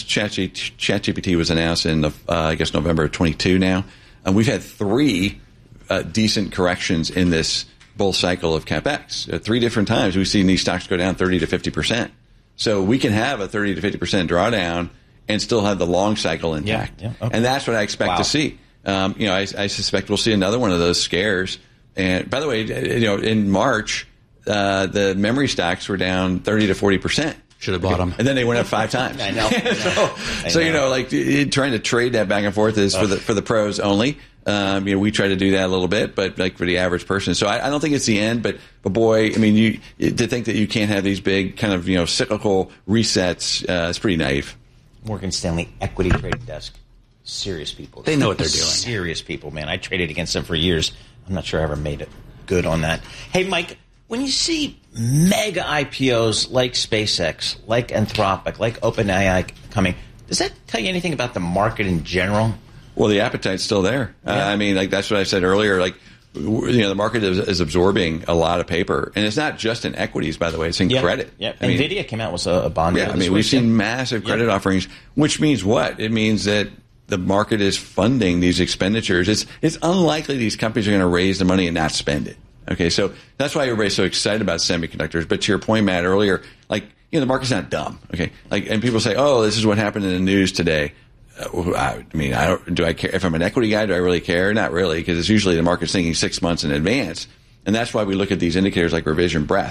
[SPEAKER 1] ChatGPT was announced in, the, uh, I guess, November of twenty-two now, and we've had three uh, decent corrections in this bull cycle of CapEx. At three different times, we've seen these stocks go down thirty to fifty percent. So we can have a thirty to fifty percent drawdown and still have the long cycle intact.
[SPEAKER 9] Yeah, yeah, okay.
[SPEAKER 1] And that's what I expect wow. to see. Um, you know, I, I suspect we'll see another one of those scares. And by the way, you know, in March, uh, the memory stocks were down thirty to forty percent.
[SPEAKER 12] Should have bought them.
[SPEAKER 1] And then they went up five times.
[SPEAKER 9] I know. I know.
[SPEAKER 1] so,
[SPEAKER 9] I
[SPEAKER 1] so
[SPEAKER 9] know.
[SPEAKER 1] you know, like trying to trade that back and forth is for the for the pros only. Um, you know, we try to do that a little bit, but like for the average person. So I, I don't think it's the end, but, but boy, I mean, you, to think that you can't have these big kind of, you know, cyclical resets, uh, is pretty naive.
[SPEAKER 9] Morgan Stanley equity trading desk. Serious people.
[SPEAKER 12] They know what they're doing.
[SPEAKER 9] Serious people, man. I traded against them for years. I'm not sure I ever made it good on that. Hey, Mike, when you see mega I P Os like SpaceX, like Anthropic, like OpenAI coming, does that tell you anything about the market in general?
[SPEAKER 1] Well, the appetite's still there. Yeah. Uh, I mean, like that's what I said earlier. Like, you know, the market is, is absorbing a lot of paper, and it's not just in equities, by the way. It's in
[SPEAKER 9] yeah.
[SPEAKER 1] credit.
[SPEAKER 9] Yeah.
[SPEAKER 1] I mean,
[SPEAKER 9] NVIDIA came out with a, a bond.
[SPEAKER 1] Yeah, I mean, we've seen massive credit yeah. offerings, which means what? It means that the market is funding these expenditures. It's it's unlikely these companies are going to raise the money and not spend it. Okay, so that's why everybody's so excited about semiconductors. But to your point, Matt, earlier, like, you know, the market's not dumb. Okay, like, and people say, oh, this is what happened in the news today. Uh, I mean, I don't, do I care? If I'm an equity guy, do I really care? Not really, because it's usually the market's thinking six months in advance. And that's why we look at these indicators like revision breadth.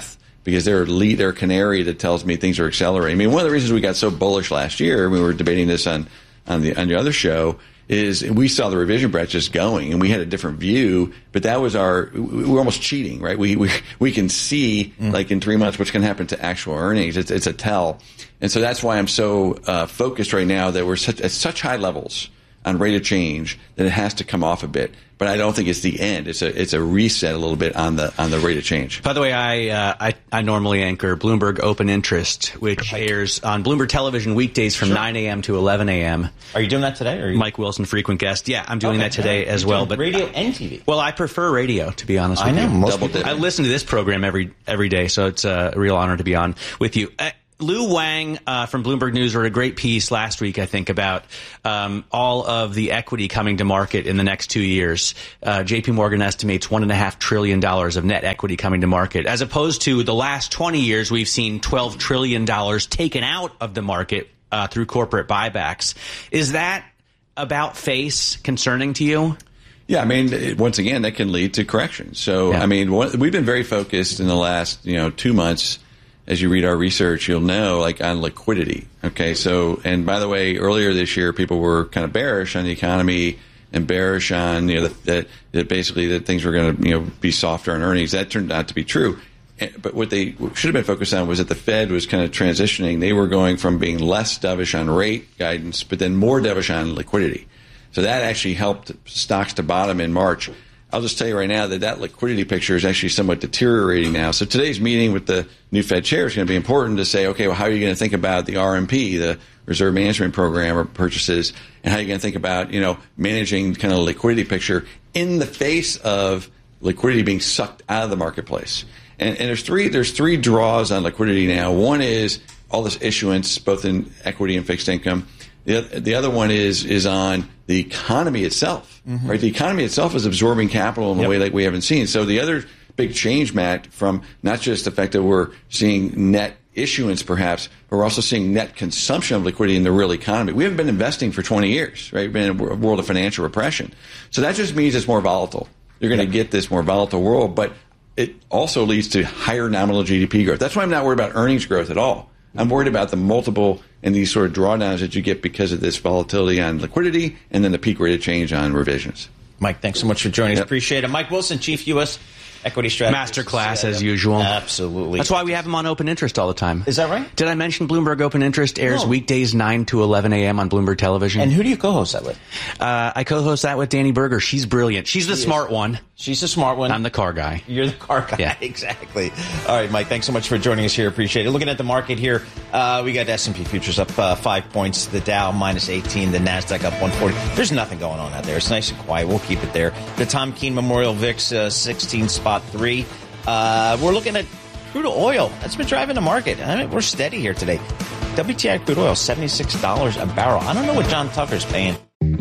[SPEAKER 1] because they're lead, they're a canary that tells me things are accelerating. I mean, one of the reasons we got so bullish last year, we were debating this on, on the, on the other show, is we saw the revision breadth just going, and we had a different view, but that was our, we were almost cheating, right? We, we, we can see, mm. like in three months, what's going to happen to actual earnings. It's, it's a tell. And so that's why I'm so uh, focused right now that we're such, at such high levels on rate of change that it has to come off a bit. But I don't think it's the end. It's a it's a reset a little bit on the on the rate of change.
[SPEAKER 12] By the way, I uh, I, I normally anchor Bloomberg Open Interest, which airs on Bloomberg Television weekdays from sure. nine a.m. to eleven a.m.
[SPEAKER 9] Are you doing that today? Or are you...
[SPEAKER 12] Mike Wilson, frequent guest. Yeah, I'm doing
[SPEAKER 9] okay,
[SPEAKER 12] that today
[SPEAKER 9] yeah.
[SPEAKER 12] as
[SPEAKER 9] You're
[SPEAKER 12] well. But
[SPEAKER 9] radio and T V.
[SPEAKER 12] Well, I prefer radio, to be honest
[SPEAKER 9] I
[SPEAKER 12] with
[SPEAKER 9] know,
[SPEAKER 12] you.
[SPEAKER 9] most people
[SPEAKER 12] I listen to this program every every day, so it's a real honor to be on with you. Uh, Lou Wang uh, from Bloomberg News wrote a great piece last week, I think, about um, all of the equity coming to market in the next two years. Uh, J P Morgan estimates one point five trillion dollars of net equity coming to market, as opposed to the last twenty years, we've seen twelve trillion dollars taken out of the market uh, through corporate buybacks. Is that about face concerning to you?
[SPEAKER 1] Yeah, I mean, it, once again, that can lead to corrections. So, yeah. I mean, one, we've been very focused in the last, you know, two months. As you read our research, you'll know, like, on liquidity. Okay, so, and by the way, earlier this year, people were kind of bearish on the economy and bearish on, you know, that, that basically that things were going to, you know, be softer on earnings. That turned out to be true. But what they should have been focused on was that the Fed was kind of transitioning. They were going from being less dovish on rate guidance, but then more dovish on liquidity. So that actually helped stocks to bottom in March. I'll just tell you right now that that liquidity picture is actually somewhat deteriorating now. So today's meeting with the new Fed chair is going to be important to say, okay, well, how are you going to think about the R M P, the Reserve Management Program or purchases, and how are you going to think about, you know, managing kind of the liquidity picture in the face of liquidity being sucked out of the marketplace. And, and there's three there's three draws on liquidity now. One is all this issuance, both in equity and fixed income. The, the other one is is on the economy itself, mm-hmm. right? The economy itself is absorbing capital in a yep. way like we haven't seen. So the other big change, Matt, from not just the fact that we're seeing net issuance perhaps, but we're also seeing net consumption of liquidity in the real economy. We haven't been investing for twenty years, right? We've been in a world of financial repression. So that just means it's more volatile. You're going to get this more volatile world, but it also leads to higher nominal G D P growth. That's why I'm not worried about earnings growth at all. I'm worried about the multiple and these sort of drawdowns that you get because of this volatility on liquidity and then the peak rate of change on revisions.
[SPEAKER 9] Mike, thanks so much for joining us. Yep. Appreciate it. Mike Wilson, Chief U S Equity Strategist.
[SPEAKER 12] Masterclass, as usual.
[SPEAKER 9] Absolutely.
[SPEAKER 12] That's why we have him on Open Interest all the time.
[SPEAKER 9] Is that right?
[SPEAKER 12] Did I mention Bloomberg Open Interest airs
[SPEAKER 9] No.
[SPEAKER 12] weekdays nine to eleven a.m. on Bloomberg Television?
[SPEAKER 9] And who do you co-host that with?
[SPEAKER 12] Uh, I co-host that with Danny Berger. She's brilliant. She's the
[SPEAKER 9] She
[SPEAKER 12] smart
[SPEAKER 9] is.
[SPEAKER 12] one.
[SPEAKER 9] She's the smart one.
[SPEAKER 12] I'm the car guy.
[SPEAKER 9] You're the car guy.
[SPEAKER 12] Yeah.
[SPEAKER 9] Exactly. All right, Mike, thanks so much for joining us here. Appreciate it. Looking at the market here, uh, we got S and P futures up uh, five points, the Dow minus eighteen, the NASDAQ up one forty. There's nothing going on out there. It's nice and quiet. We'll keep it there. The Tom Keene Memorial V I X uh, sixteen spot three. Uh, we're looking at crude oil. That's been driving the market. I mean, we're steady here today. W T I crude oil, seventy-six dollars a barrel. I don't know what John Tucker's paying.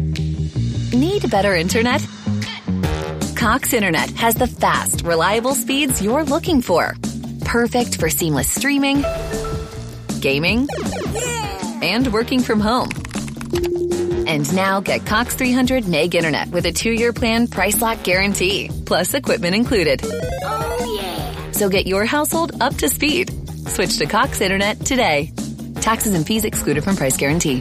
[SPEAKER 3] Need better internet? Cox Internet has the fast, reliable speeds you're looking for. Perfect for seamless streaming, gaming, and working from home. And now get Cox three hundred meg internet with a two-year plan price lock guarantee, plus equipment included. Oh, yeah. So get your household up to speed. Switch to Cox Internet today. Taxes and fees excluded from price guarantee.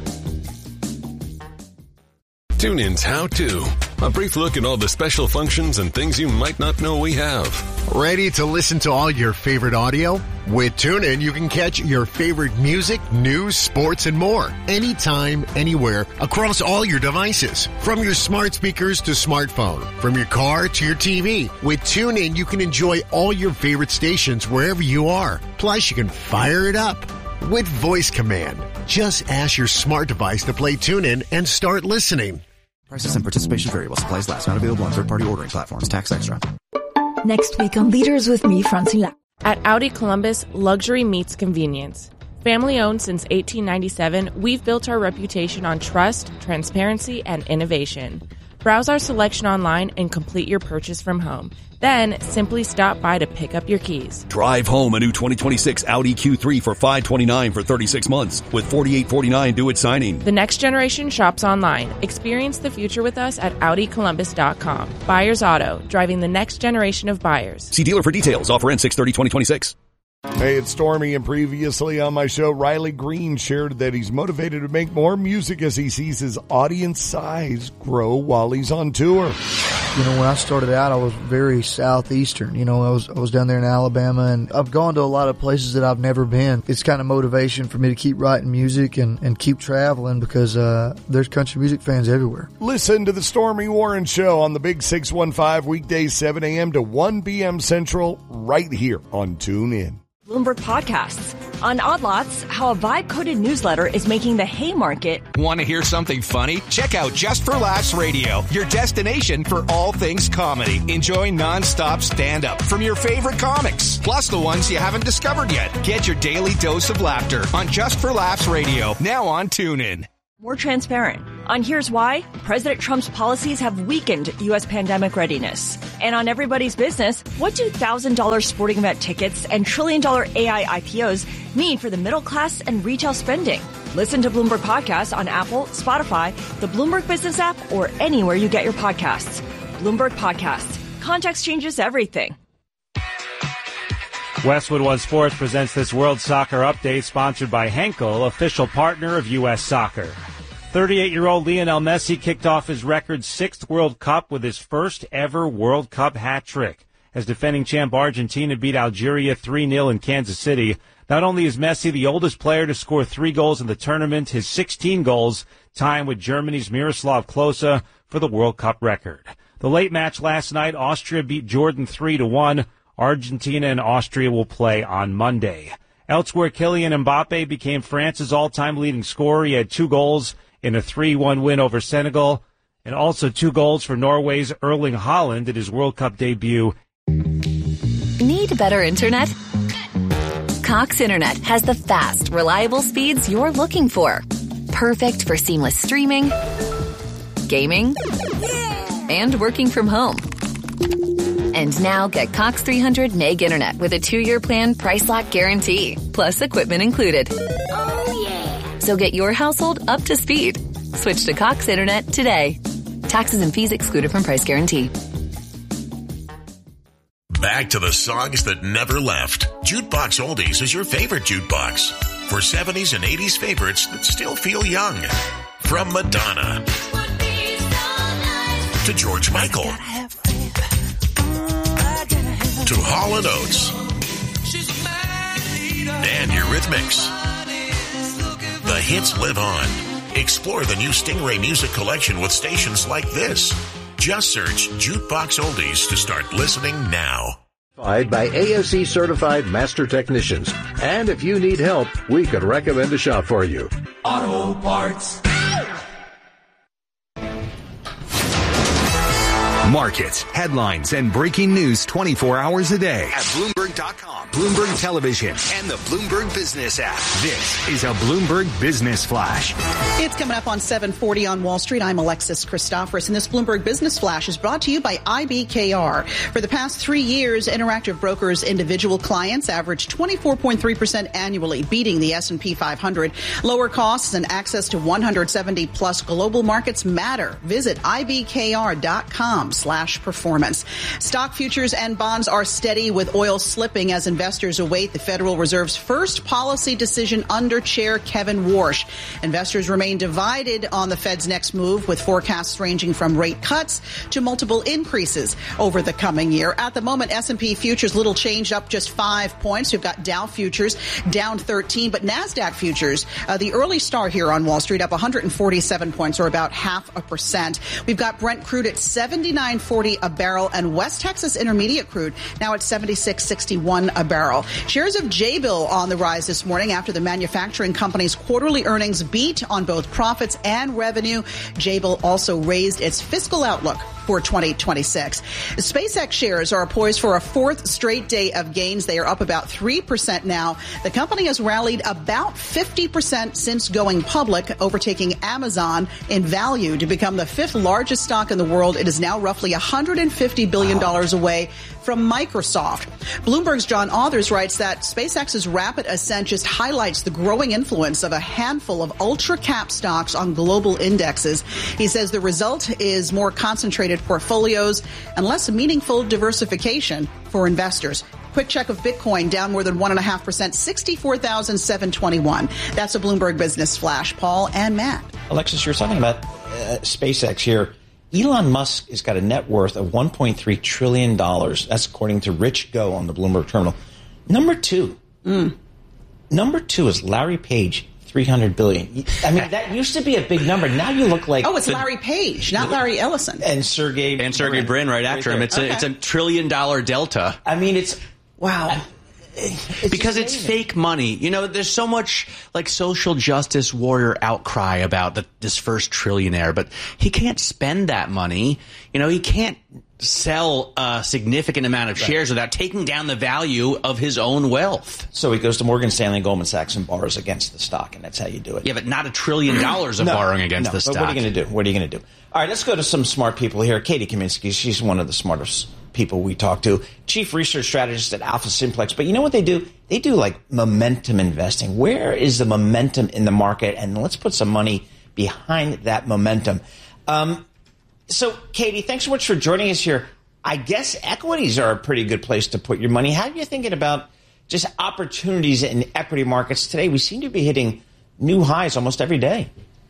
[SPEAKER 2] TuneIn's How To. A brief look at all the special functions and things you might not know we have.
[SPEAKER 16] Ready to listen to all your favorite audio? With TuneIn, you can catch your favorite music, news, sports, and more. Anytime, anywhere, across all your devices. From your smart speakers to smartphone. From your car to your T V. With TuneIn, you can enjoy all your favorite stations wherever you are. Plus, you can fire it up with voice command. Just ask your smart device to play TuneIn and start listening.
[SPEAKER 4] Prices and participation vary while supplies last. Not available on third-party ordering platforms. Tax extra.
[SPEAKER 23] Next week on Leaders with me, Francine.
[SPEAKER 24] At Audi Columbus, luxury meets convenience. Family owned since eighteen ninety-seven, we've built our reputation on trust, transparency, and innovation. Browse our selection online and complete your purchase from home. Then, simply stop by to pick up your keys.
[SPEAKER 25] Drive home a new twenty twenty-six Audi Q three for five hundred twenty-nine dollars for thirty-six months with forty-eight forty-nine due at signing.
[SPEAKER 24] The next generation shops online. Experience the future with us at Audi Columbus dot com. Buyers Auto, driving the next generation of buyers.
[SPEAKER 25] See dealer for details. Offer ends six thirty twenty twenty-six.
[SPEAKER 5] Hey, it's Stormy, and previously on my show, Riley Green shared that he's motivated to make more music as he sees his audience size grow while he's on tour.
[SPEAKER 6] You know, when I started out, I was very southeastern. You know, I was I was down there in Alabama, and I've gone to a lot of places that I've never been. It's kind of motivation for me to keep writing music and, and keep traveling because uh, there's country music fans everywhere.
[SPEAKER 5] Listen to the Stormy Warren Show on the Big six one five, weekdays seven a.m. to one p.m. Central, right here on TuneIn.
[SPEAKER 8] Bloomberg Podcasts. On Odd Lots, how a vibe-coded newsletter is making the Haymarket.
[SPEAKER 13] Want to hear something funny? Check out Just for Laughs Radio, your destination for all things comedy. Enjoy nonstop stand-up from your favorite comics, plus the ones you haven't discovered yet. Get your daily dose of laughter on Just for Laughs Radio, now on TuneIn.
[SPEAKER 8] More transparent. On Here's Why, President Trump's policies have weakened U S pandemic readiness. And on Everybody's Business, what do one thousand dollars sporting event tickets and trillion-dollar A I I P Os mean for the middle class and retail spending? Listen to Bloomberg Podcasts on Apple, Spotify, the Bloomberg Business app, or anywhere you get your podcasts. Bloomberg Podcasts. Context changes everything.
[SPEAKER 14] Westwood One Sports presents this World Soccer Update, sponsored by Henkel, official partner of U S Soccer. thirty-eight-year-old Lionel Messi kicked off his record sixth World Cup with his first ever World Cup hat trick, as defending champ Argentina beat Algeria three nil in Kansas City. Not only is Messi the oldest player to score three goals in the tournament, his sixteen goals tie him with Germany's Miroslav Klose for the World Cup record. The late match last night, Austria beat Jordan three to one. Argentina and Austria will play on Monday. Elsewhere, Kylian Mbappe became France's all-time leading scorer. He had two goals in a three one win over Senegal, and also two goals for Norway's Erling Haaland at his World Cup debut.
[SPEAKER 3] Need better internet? Cox Internet has the fast, reliable speeds you're looking for. Perfect for seamless streaming, gaming, and working from home. And now get Cox three hundred meg internet with a two-year plan price lock guarantee, plus equipment included. Oh, yeah. So get your household up to speed. Switch to Cox Internet today. Taxes and fees excluded from price guarantee.
[SPEAKER 26] Back to the songs that never left. Jukebox Oldies is your favorite jukebox. For seventies and eighties favorites that still feel young. From Madonna to George Michael to Hall and Oates and Eurythmics. The hits live on. Explore the new Stingray music collection with stations like this. Just search Jukebox Oldies to start listening now.
[SPEAKER 27] By A S E certified master technicians. And if you need help, we could recommend a shop for you.
[SPEAKER 28] Auto Parts.
[SPEAKER 7] Markets, headlines, and breaking news twenty-four hours a day at Bloomberg dot com, Bloomberg Television, and the Bloomberg Business app. This is a Bloomberg Business Flash.
[SPEAKER 10] It's coming up on seven forty on Wall Street. I'm Alexis Christoforous, and this Bloomberg Business Flash is brought to you by I B K R. For the past three years, Interactive Brokers' individual clients averaged twenty-four point three percent annually, beating the S and P five hundred. Lower costs and access to one hundred seventy plus global markets matter. Visit I B K R dot com slash performance. Stock futures and bonds are steady, with oil slipping as investors await the Federal Reserve's first policy decision under Chair Kevin Warsh. Investors remain divided on the Fed's next move, with forecasts ranging from rate cuts to multiple increases over the coming year. At the moment, S and P futures little change, up just five points. We've got Dow futures down thirteen, but NASDAQ futures, uh, the early star here on Wall Street, up one hundred forty-seven points, or about half a percent. We've got Brent crude at seventy-nine forty a barrel, and West Texas Intermediate crude now at seventy-six sixty-one a barrel. Shares of Jabil on the rise this morning after the manufacturing company's quarterly earnings beat on both profits and revenue. Jabil also raised its fiscal outlook for twenty twenty-six. SpaceX shares are poised for a fourth straight day of gains. They are up about three percent now. The company has rallied about fifty percent since going public, overtaking Amazon in value to become the fifth largest stock in the world. It is now roughly roughly one hundred fifty billion dollars away from Microsoft. Bloomberg's John Authers writes that SpaceX's rapid ascent just highlights the growing influence of a handful of ultra-cap stocks on global indexes. He says the result is more concentrated portfolios and less meaningful diversification for investors. Quick check of Bitcoin down more than one point five percent, sixty-four thousand seven hundred twenty-one. That's a Bloomberg Business Flash. Paul and Matt.
[SPEAKER 9] Alexis, you're talking about uh, SpaceX here. Elon Musk has got a net worth of one point three trillion dollars. That's according to Rich Go on the Bloomberg Terminal. Number two. Mm. Number two is Larry Page, three hundred billion dollars. I mean, that used to be a big number. Now you look like...
[SPEAKER 10] Oh, it's the, Larry Page, not Larry Ellison.
[SPEAKER 9] And Sergey...
[SPEAKER 12] And Sergey Brin right after right him. It's, okay. a, it's a trillion dollar delta.
[SPEAKER 9] I mean, it's...
[SPEAKER 10] Wow.
[SPEAKER 9] It's
[SPEAKER 12] because it's fake money. You know, there's so much like social justice warrior outcry about the, this first trillionaire, but he can't spend that money. You know, he can't sell a significant amount of shares right. without taking down the value of his own wealth.
[SPEAKER 9] So he goes to Morgan Stanley, Goldman Sachs, and borrows against the stock, and that's how you do it.
[SPEAKER 12] Yeah, but not a trillion dollars of
[SPEAKER 9] no,
[SPEAKER 12] borrowing against
[SPEAKER 9] no,
[SPEAKER 12] the stock.
[SPEAKER 9] But what are you going to do? What are you going to do? All right, let's go to some smart people here. Katie Kaminsky, she's one of the smartest people we talk to. Chief research strategist at Alpha Simplex. But you know what they do? They do like momentum investing. Where is the momentum in the market? And let's put some money behind that momentum. Um, so, Katie, thanks so much for joining us here. I guess equities are a pretty good place to put your money. How are you thinking about just opportunities in equity markets today? We seem to be hitting new highs almost every day.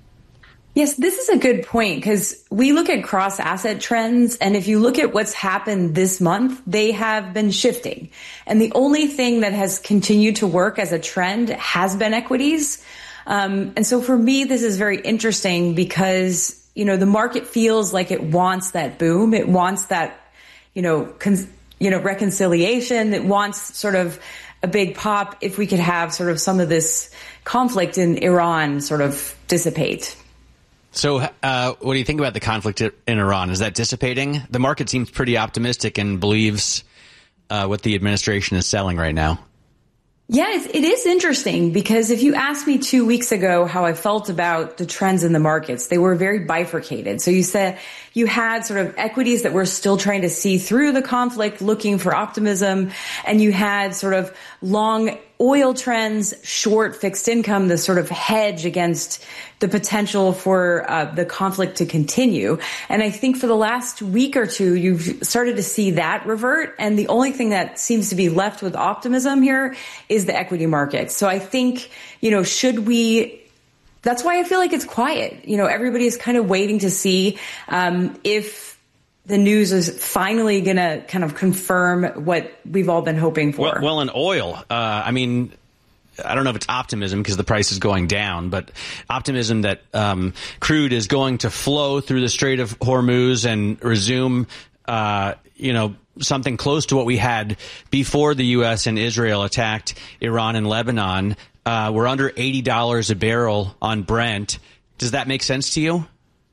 [SPEAKER 11] Yes, this is a good point because we look at cross asset trends. And if you look at what's happened this month, they have been shifting. And the only thing that has continued to work as a trend has been equities. Um, and so for me, this is very interesting because, you know, the market feels like it wants that boom. It wants that, you know, con- you know, reconciliation. It wants sort of a big pop if we could have sort of some of this conflict in Iran sort of dissipate.
[SPEAKER 12] So uh, what do you think about the conflict in Iran? Is that dissipating? The market seems pretty optimistic and believes uh, what the administration is selling right now.
[SPEAKER 11] Yeah, it is interesting because if you asked me two weeks ago how I felt about the trends in the markets, they were very bifurcated. So you said you had sort of equities that were still trying to see through the conflict, looking for optimism, and you had sort of long oil trends, short fixed income, the sort of hedge against the potential for uh, the conflict to continue. And I think for the last week or two, you've started to see that revert. And the only thing that seems to be left with optimism here is the equity markets. So I think, you know, should we... That's why I feel like it's quiet. You know, everybody is kind of waiting to see um, if the news is finally going to kind of confirm what we've all been hoping for.
[SPEAKER 12] Well, well in oil, uh, I mean, I don't know if it's optimism because the price is going down, but optimism that um, crude is going to flow through the Strait of Hormuz and resume, uh, you know, something close to what we had before the U S and Israel attacked Iran and Lebanon. Uh, we're under eighty dollars a barrel on Brent. Does that make sense to you?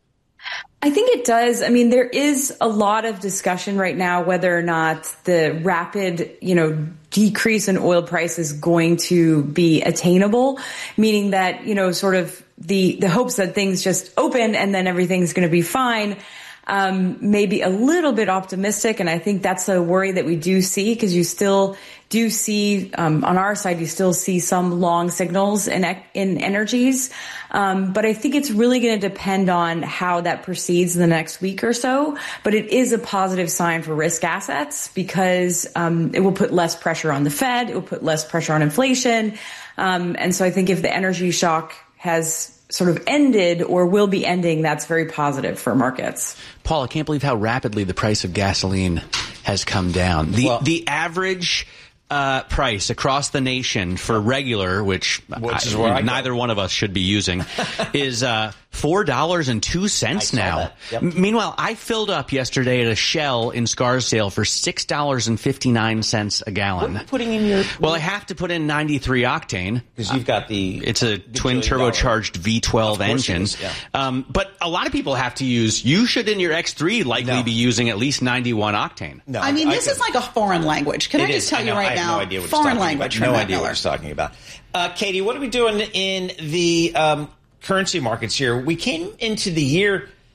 [SPEAKER 11] I think it does. I mean, there is a lot of discussion right now whether or not the rapid, you know, decrease in oil price is going to be attainable, meaning that, you know, sort of the, the hopes that things just open and then everything's going to be fine. Um, maybe a little bit optimistic. And I think that's a worry that we do see because you still do see, um, on our side, you still see some long signals in, in energies. Um, but I think it's really going to depend on how that proceeds in the next week or so. But it is a positive sign for risk assets because, um, it will put less pressure on the Fed. It will put less pressure on inflation. Um, and so I think if the energy shock has sort of ended or will be ending, that's very positive for markets.
[SPEAKER 12] Paul, I can't believe how rapidly the price of gasoline has come down. The well, the average uh, price across the nation for regular, which, which is where I, neither one of us should be using, is uh, four dollars and two cents now. Yep. M- meanwhile, I filled up yesterday at a Shell in Scarsdale for six dollars and fifty-nine cents a gallon.
[SPEAKER 9] What are you putting in your...
[SPEAKER 12] Well, I have to put in ninety-three octane.
[SPEAKER 9] Because you've got the...
[SPEAKER 12] It's a twin turbocharged V twelve engine.
[SPEAKER 9] Yeah.
[SPEAKER 12] Um, but a lot of people have to use... You should in your X three likely
[SPEAKER 9] no.
[SPEAKER 12] be using at least ninety-one octane.
[SPEAKER 10] No, I mean, I, this I, is like a foreign language. Can I just
[SPEAKER 9] is.
[SPEAKER 10] tell
[SPEAKER 9] I
[SPEAKER 10] you right
[SPEAKER 9] I
[SPEAKER 10] now?
[SPEAKER 9] No idea what
[SPEAKER 10] foreign
[SPEAKER 9] talking
[SPEAKER 10] language.
[SPEAKER 9] About. No
[SPEAKER 10] Matt
[SPEAKER 9] idea
[SPEAKER 10] Miller.
[SPEAKER 9] what he's talking about. Uh, Katie, what are we doing in the um, currency markets here? We came into the year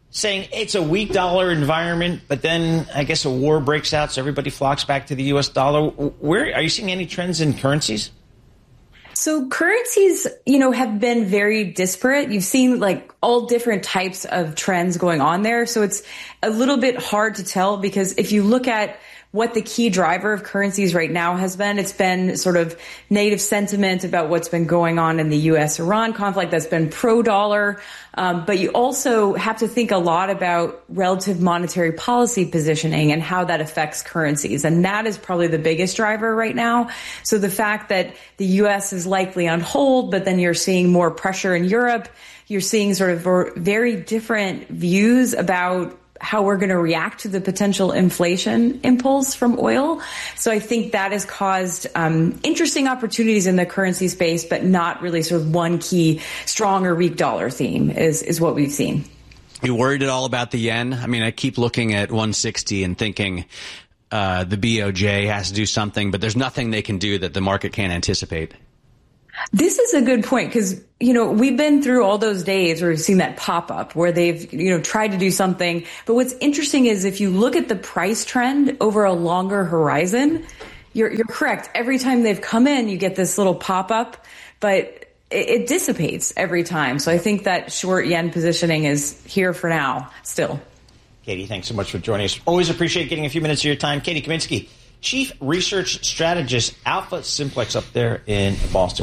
[SPEAKER 9] saying it's a weak dollar environment, but then I guess a war breaks out, so everybody flocks back to the U S dollar. Where are you seeing any trends in currencies?
[SPEAKER 11] So currencies, you know, have been very disparate. You've seen like all different types of trends going on there. So it's a little bit hard to tell, because if you look at what the key driver of currencies right now has been, it's been sort of negative sentiment about what's been going on in the U S Iran conflict that's been pro-dollar. Um, but you also have to think a lot about relative monetary policy positioning and how that affects currencies. And that is probably the biggest driver right now. So the fact that the U S is likely on hold, but then you're seeing more pressure in Europe, you're seeing sort of very different views about how we're going to react to the potential inflation impulse from oil. So I think that has caused um, interesting opportunities in the currency space, but not really sort of one key strong or weak dollar theme is, is what we've seen.
[SPEAKER 12] You worried at all about the yen? I mean, I keep looking at one sixty and thinking uh, the B O J has to do something, but there's nothing they can do that the market can't anticipate.
[SPEAKER 11] This is a good point, because, you know, we've been through all those days where we've seen that pop up where they've, you know, tried to do something. But what's interesting is if you look at the price trend over a longer horizon, you're, you're correct. Every time they've come in, you get this little pop up, but it, it dissipates every time. So I think that short yen positioning is here for now still.
[SPEAKER 9] Katie, thanks so much for joining us. Always appreciate getting a few minutes of your time. Katie Kaminsky, Chief Research Strategist, Alpha Simplex up there in Boston.